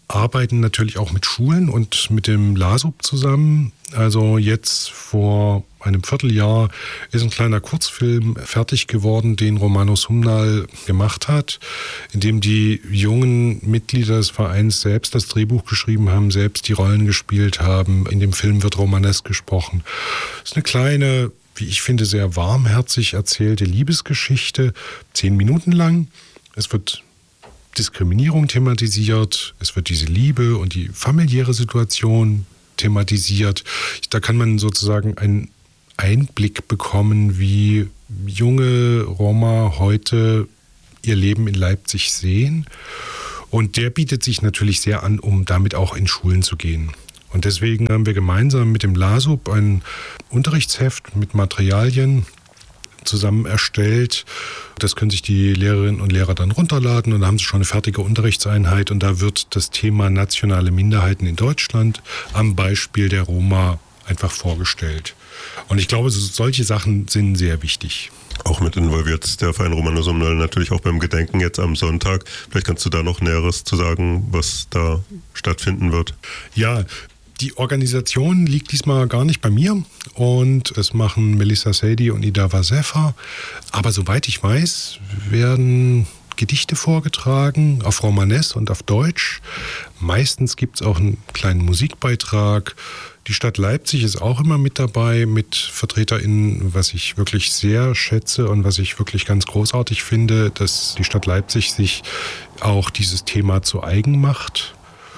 arbeiten natürlich auch mit Schulen und mit dem LASUB zusammen. Also jetzt vor einem Vierteljahr ist ein kleiner Kurzfilm fertig geworden, den Romano Sumnal gemacht hat, in dem die jungen Mitglieder des Vereins selbst das Drehbuch geschrieben haben, selbst die Rollen gespielt haben. In dem Film wird romanesk gesprochen. Es ist eine kleine, wie ich finde, sehr warmherzig erzählte Liebesgeschichte, zehn Minuten lang. Es wird Diskriminierung thematisiert, es wird diese Liebe und die familiäre Situation thematisiert. Da kann man sozusagen einen Einblick bekommen, wie junge Roma heute ihr Leben in Leipzig sehen. Und der bietet sich natürlich sehr an, um damit auch in Schulen zu gehen. Und deswegen haben wir gemeinsam mit dem LASUB ein Unterrichtsheft mit Materialien zusammen erstellt. Das können sich die Lehrerinnen und Lehrer dann runterladen und da haben sie schon eine fertige Unterrichtseinheit und da wird das Thema nationale Minderheiten in Deutschland am Beispiel der Roma einfach vorgestellt. Und ich glaube, solche Sachen sind sehr wichtig. Auch mit involviert der Verein Romano Sumnal natürlich auch beim Gedenken jetzt am Sonntag. Vielleicht kannst du da noch Näheres zu sagen, was da stattfinden wird. Ja, die Organisation liegt diesmal gar nicht bei mir und das machen Melissa Seydi und Ida Vasefa. Aber soweit ich weiß, werden Gedichte vorgetragen auf Romanes und auf Deutsch. Meistens gibt es auch einen kleinen Musikbeitrag. Die Stadt Leipzig ist auch immer mit dabei, mit VertreterInnen, was ich wirklich sehr schätze und was ich wirklich ganz großartig finde, dass die Stadt Leipzig sich auch dieses Thema zu eigen macht.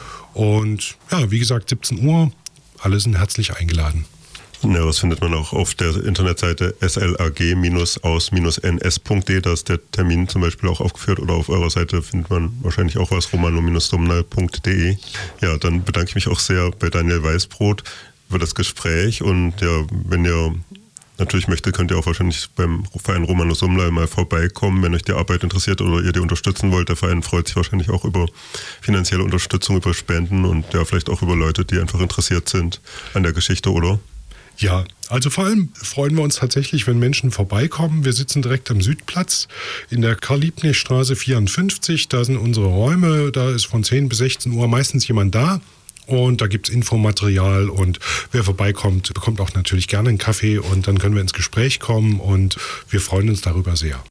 Und ja, wie gesagt, siebzehn Uhr, alle sind herzlich eingeladen. Ja, das findet man auch auf der Internetseite s l a g aus n s punkt d. Da ist der Termin zum Beispiel auch aufgeführt. Oder auf eurer Seite findet man wahrscheinlich auch was, romano sumnal punkt d e. Ja, dann bedanke ich mich auch sehr bei Daniel Weißbrot für das Gespräch. Und ja, wenn ihr natürlich möchtet, könnt ihr auch wahrscheinlich beim Verein Romano Sumnal mal vorbeikommen, wenn euch die Arbeit interessiert oder ihr die unterstützen wollt. Der Verein freut sich wahrscheinlich auch über finanzielle Unterstützung, über Spenden und ja, vielleicht auch über Leute, die einfach interessiert sind an der Geschichte, oder? Ja, also vor allem freuen wir uns tatsächlich, wenn Menschen vorbeikommen. Wir sitzen direkt am Südplatz in der Karl-Liebknecht-Straße vierundfünfzig. Da sind unsere Räume, da ist von zehn bis sechzehn Uhr meistens jemand da. Und da gibt es Infomaterial und wer vorbeikommt, bekommt auch natürlich gerne einen Kaffee und dann können wir ins Gespräch kommen und wir freuen uns darüber sehr.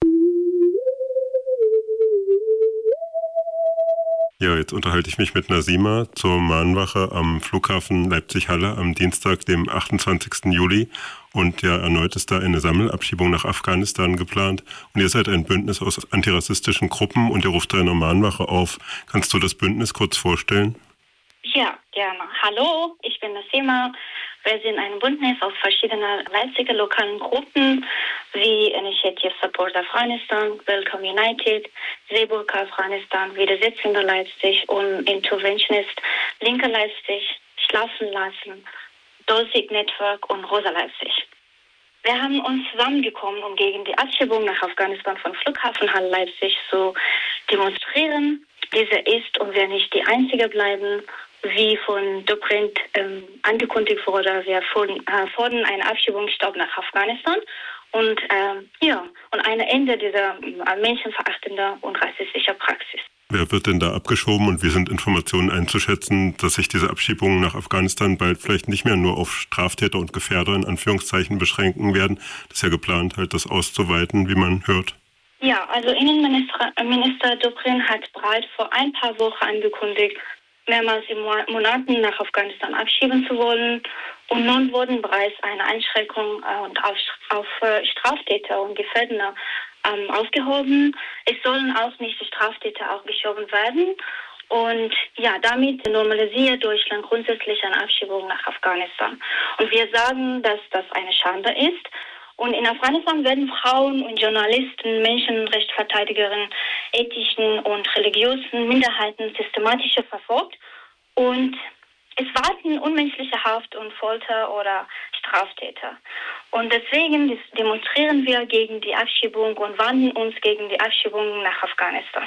Ja, jetzt unterhalte ich mich mit Nasima zur Mahnwache am Flughafen Leipzig-Halle am Dienstag, dem achtundzwanzigsten Juli. Und ja, erneut ist da eine Sammelabschiebung nach Afghanistan geplant. Und ihr seid ein Bündnis aus antirassistischen Gruppen und ihr ruft zu einer Mahnwache auf. Kannst du das Bündnis kurz vorstellen? Ja, gerne. Hallo, ich bin Nasima. Wir sind ein Bündnis aus verschiedenen Leipziger lokalen Gruppen wie Initiative Support Afghanistan, Welcome United, Seeburg Afghanistan, Widersetzende Leipzig und Interventionist Linke Leipzig, Schlafen lassen, Dolzig Network und Rosa Leipzig. Wir haben uns zusammengekommen, um gegen die Abschiebung nach Afghanistan von Flughafen Halle Leipzig zu demonstrieren. Diese ist und wir nicht die Einzige bleiben. Wie von Dobrindt ähm, angekündigt wurde, wir fordern, äh, fordern einen Abschiebungsstopp nach Afghanistan und ähm, ja und ein Ende dieser äh, menschenverachtenden und rassistischen Praxis. Wer wird denn da abgeschoben und wie sind Informationen einzuschätzen, dass sich diese Abschiebungen nach Afghanistan bald vielleicht nicht mehr nur auf Straftäter und Gefährder in Anführungszeichen beschränken werden? Das ist ja geplant, halt das auszuweiten, wie man hört. Ja, also Innenminister Minister Dobrindt hat bereits vor ein paar Wochen angekündigt, mehrmals in Monaten nach Afghanistan abschieben zu wollen. Und nun wurden bereits eine Einschränkung äh, auf, auf äh, Straftäter und Gefährder ähm, aufgehoben. Es sollen auch nicht die Straftäter auch geschoben werden. Und ja, damit normalisiert Deutschland grundsätzlich eine Abschiebung nach Afghanistan. Und wir sagen, dass das eine Schande ist. Und in Afghanistan werden Frauen und Journalisten, Menschenrechtsverteidigerinnen, ethnischen und religiösen Minderheiten systematisch verfolgt. Und es warten unmenschliche Haft und Folter oder Straftäter. Und deswegen demonstrieren wir gegen die Abschiebung und wandten uns gegen die Abschiebung nach Afghanistan.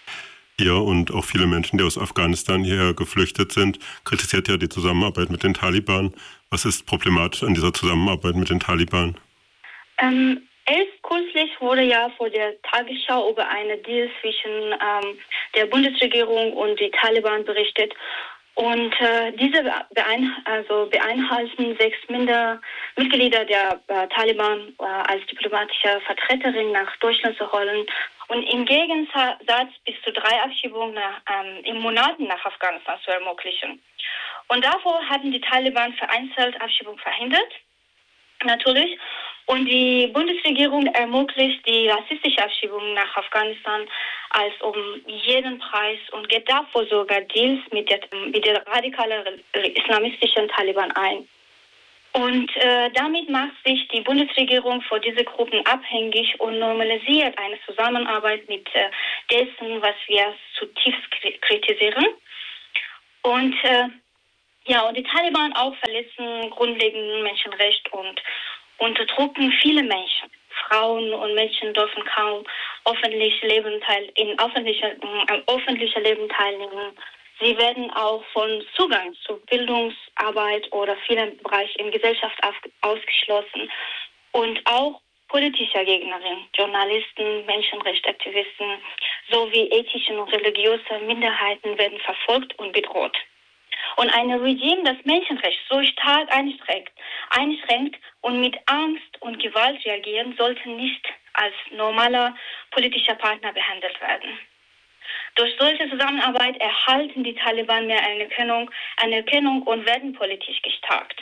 Ihr und auch viele Menschen, die aus Afghanistan hierher geflüchtet sind, kritisiert ja die Zusammenarbeit mit den Taliban. Was ist problematisch an dieser Zusammenarbeit mit den Taliban? Ähm, Erst kürzlich wurde ja vor der Tagesschau über eine Deal zwischen ähm, der Bundesregierung und die Taliban berichtet. Und äh, diese beein also beinhalten sechs Minder Mitglieder der äh, Taliban äh, als diplomatische Vertreterin nach Deutschland zu holen und im Gegensatz bis zu drei Abschiebungen nach, ähm, im Monat nach Afghanistan zu ermöglichen. Und davor hatten die Taliban vereinzelt Abschiebungen verhindert, natürlich. Und die Bundesregierung ermöglicht die rassistische Abschiebung nach Afghanistan als um jeden Preis und geht davor sogar Deals mit der, mit der radikalen islamistischen Taliban ein. Und äh, damit macht sich die Bundesregierung vor diese Gruppen abhängig und normalisiert eine Zusammenarbeit mit äh, dessen, was wir zutiefst kritisieren. Und äh, ja, und die Taliban auch verletzen grundlegende Menschenrechte und unterdrücken viele Menschen. Frauen und Mädchen dürfen kaum öffentlich Leben teil in öffentlicher, äh, öffentlicher Leben teilnehmen. Sie werden auch von Zugang zu Bildungsarbeit oder vielen Bereichen in Gesellschaft ausgeschlossen. Und auch politische Gegnerinnen, Journalisten, Menschenrechtsaktivisten sowie ethische und religiöse Minderheiten werden verfolgt und bedroht. Und ein Regime, das Menschenrechte so stark einschränkt, einschränkt und mit Angst und Gewalt reagieren, sollte nicht als normaler politischer Partner behandelt werden. Durch solche Zusammenarbeit erhalten die Taliban mehr Anerkennung, Anerkennung und werden politisch gestärkt.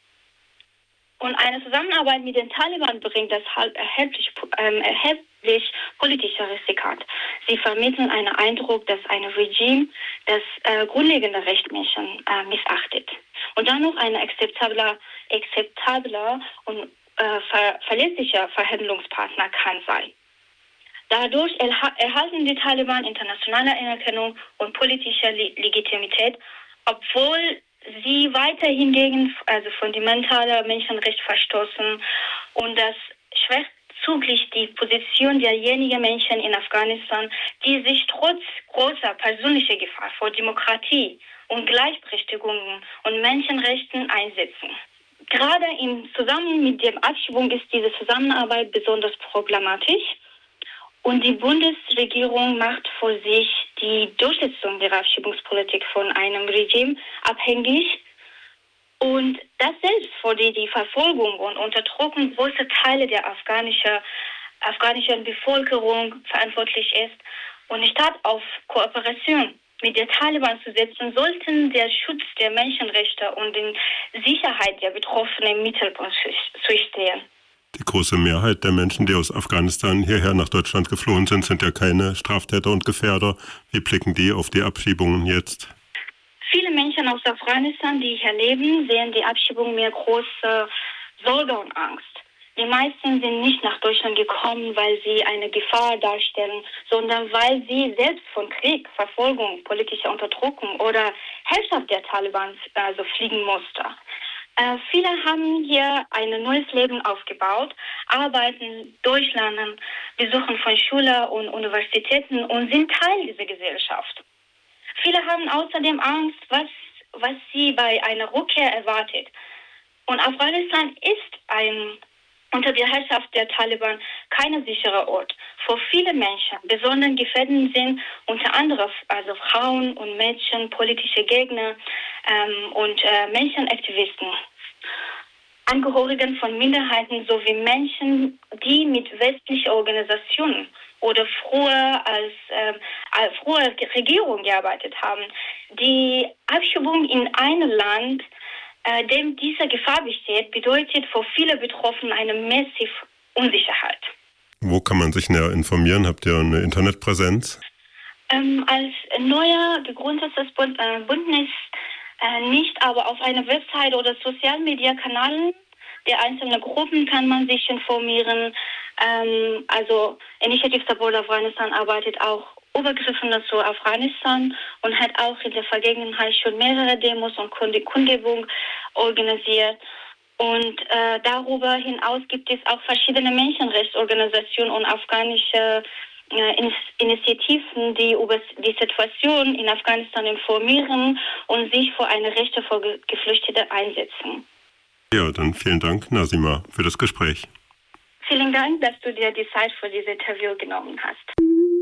Und eine Zusammenarbeit mit den Taliban bringt deshalb erheblich, äh, erheblich politische Risiko. Sie vermitteln einen Eindruck, dass ein Regime das äh, grundlegende Recht Menschen äh, missachtet. Und dann noch ein akzeptabler, akzeptabler und äh, ver verlässlicher Verhandlungspartner kann sein. Dadurch erha erhalten die Taliban internationale Anerkennung und politische Le Legitimität, obwohl sie weiterhin gegen also fundamentale Menschenrechte verstoßen und das schwächt zugleich die Position derjenigen Menschen in Afghanistan, die sich trotz großer persönlicher Gefahr vor Demokratie und Gleichberechtigung und Menschenrechten einsetzen. Gerade im Zusammenhang mit der Abschiebung ist diese Zusammenarbeit besonders problematisch. Und die Bundesregierung macht vor sich die Durchsetzung der Abschiebungspolitik von einem Regime abhängig. Und das selbst, vor der die Verfolgung und Unterdrückung großer Teile der afghanischen, afghanischen Bevölkerung verantwortlich ist. Und statt auf Kooperation mit der Taliban zu setzen, sollten der Schutz der Menschenrechte und die Sicherheit der Betroffenen im Mittelpunkt zu stehen. Die große Mehrheit der Menschen, die aus Afghanistan hierher nach Deutschland geflohen sind, sind ja keine Straftäter und Gefährder. Wie blicken die auf die Abschiebungen jetzt? Viele Menschen aus Afghanistan, die hier leben, sehen die Abschiebung mit großer Sorge und Angst. Die meisten sind nicht nach Deutschland gekommen, weil sie eine Gefahr darstellen, sondern weil sie selbst von Krieg, Verfolgung, politischer Unterdrückung oder Herrschaft der Taliban also fliehen mussten. Äh, viele haben hier ein neues Leben aufgebaut, arbeiten, durchlernen, besuchen von Schulen und Universitäten und sind Teil dieser Gesellschaft. Viele haben außerdem Angst, was, was sie bei einer Rückkehr erwartet. Und Afghanistan ist ein, unter der Herrschaft der Taliban kein sicherer Ort. Für viele Menschen besonders gefährdet sind unter anderem also Frauen und Mädchen, politische Gegner ähm, und äh, Menschenaktivisten, Angehörigen von Minderheiten sowie Menschen, die mit westlichen Organisationen oder früher als, äh, als früher Regierung gearbeitet haben. Die Abschiebung in ein Land, äh, dem diese Gefahr besteht, bedeutet für viele Betroffene eine massive Unsicherheit. Wo kann man sich näher informieren? Habt ihr eine Internetpräsenz? Ähm, als neuer gegründetes Bund, äh, Bündnis äh, nicht, aber auf einer Website oder Social-Media-Kanälen der einzelnen Gruppen kann man sich informieren. Ähm, also Initiative Support Afghanistan arbeitet auch übergreifend zu Afghanistan und hat auch in der Vergangenheit schon mehrere Demos und Kundgebungen organisiert. Und äh, darüber hinaus gibt es auch verschiedene Menschenrechtsorganisationen und afghanische äh, Initiativen, die über die Situation in Afghanistan informieren und sich für eine Rechte für Geflüchtete einsetzen. Ja, dann vielen Dank, Nazima, für das Gespräch. Vielen Dank, dass du dir die Zeit für dieses Interview genommen hast.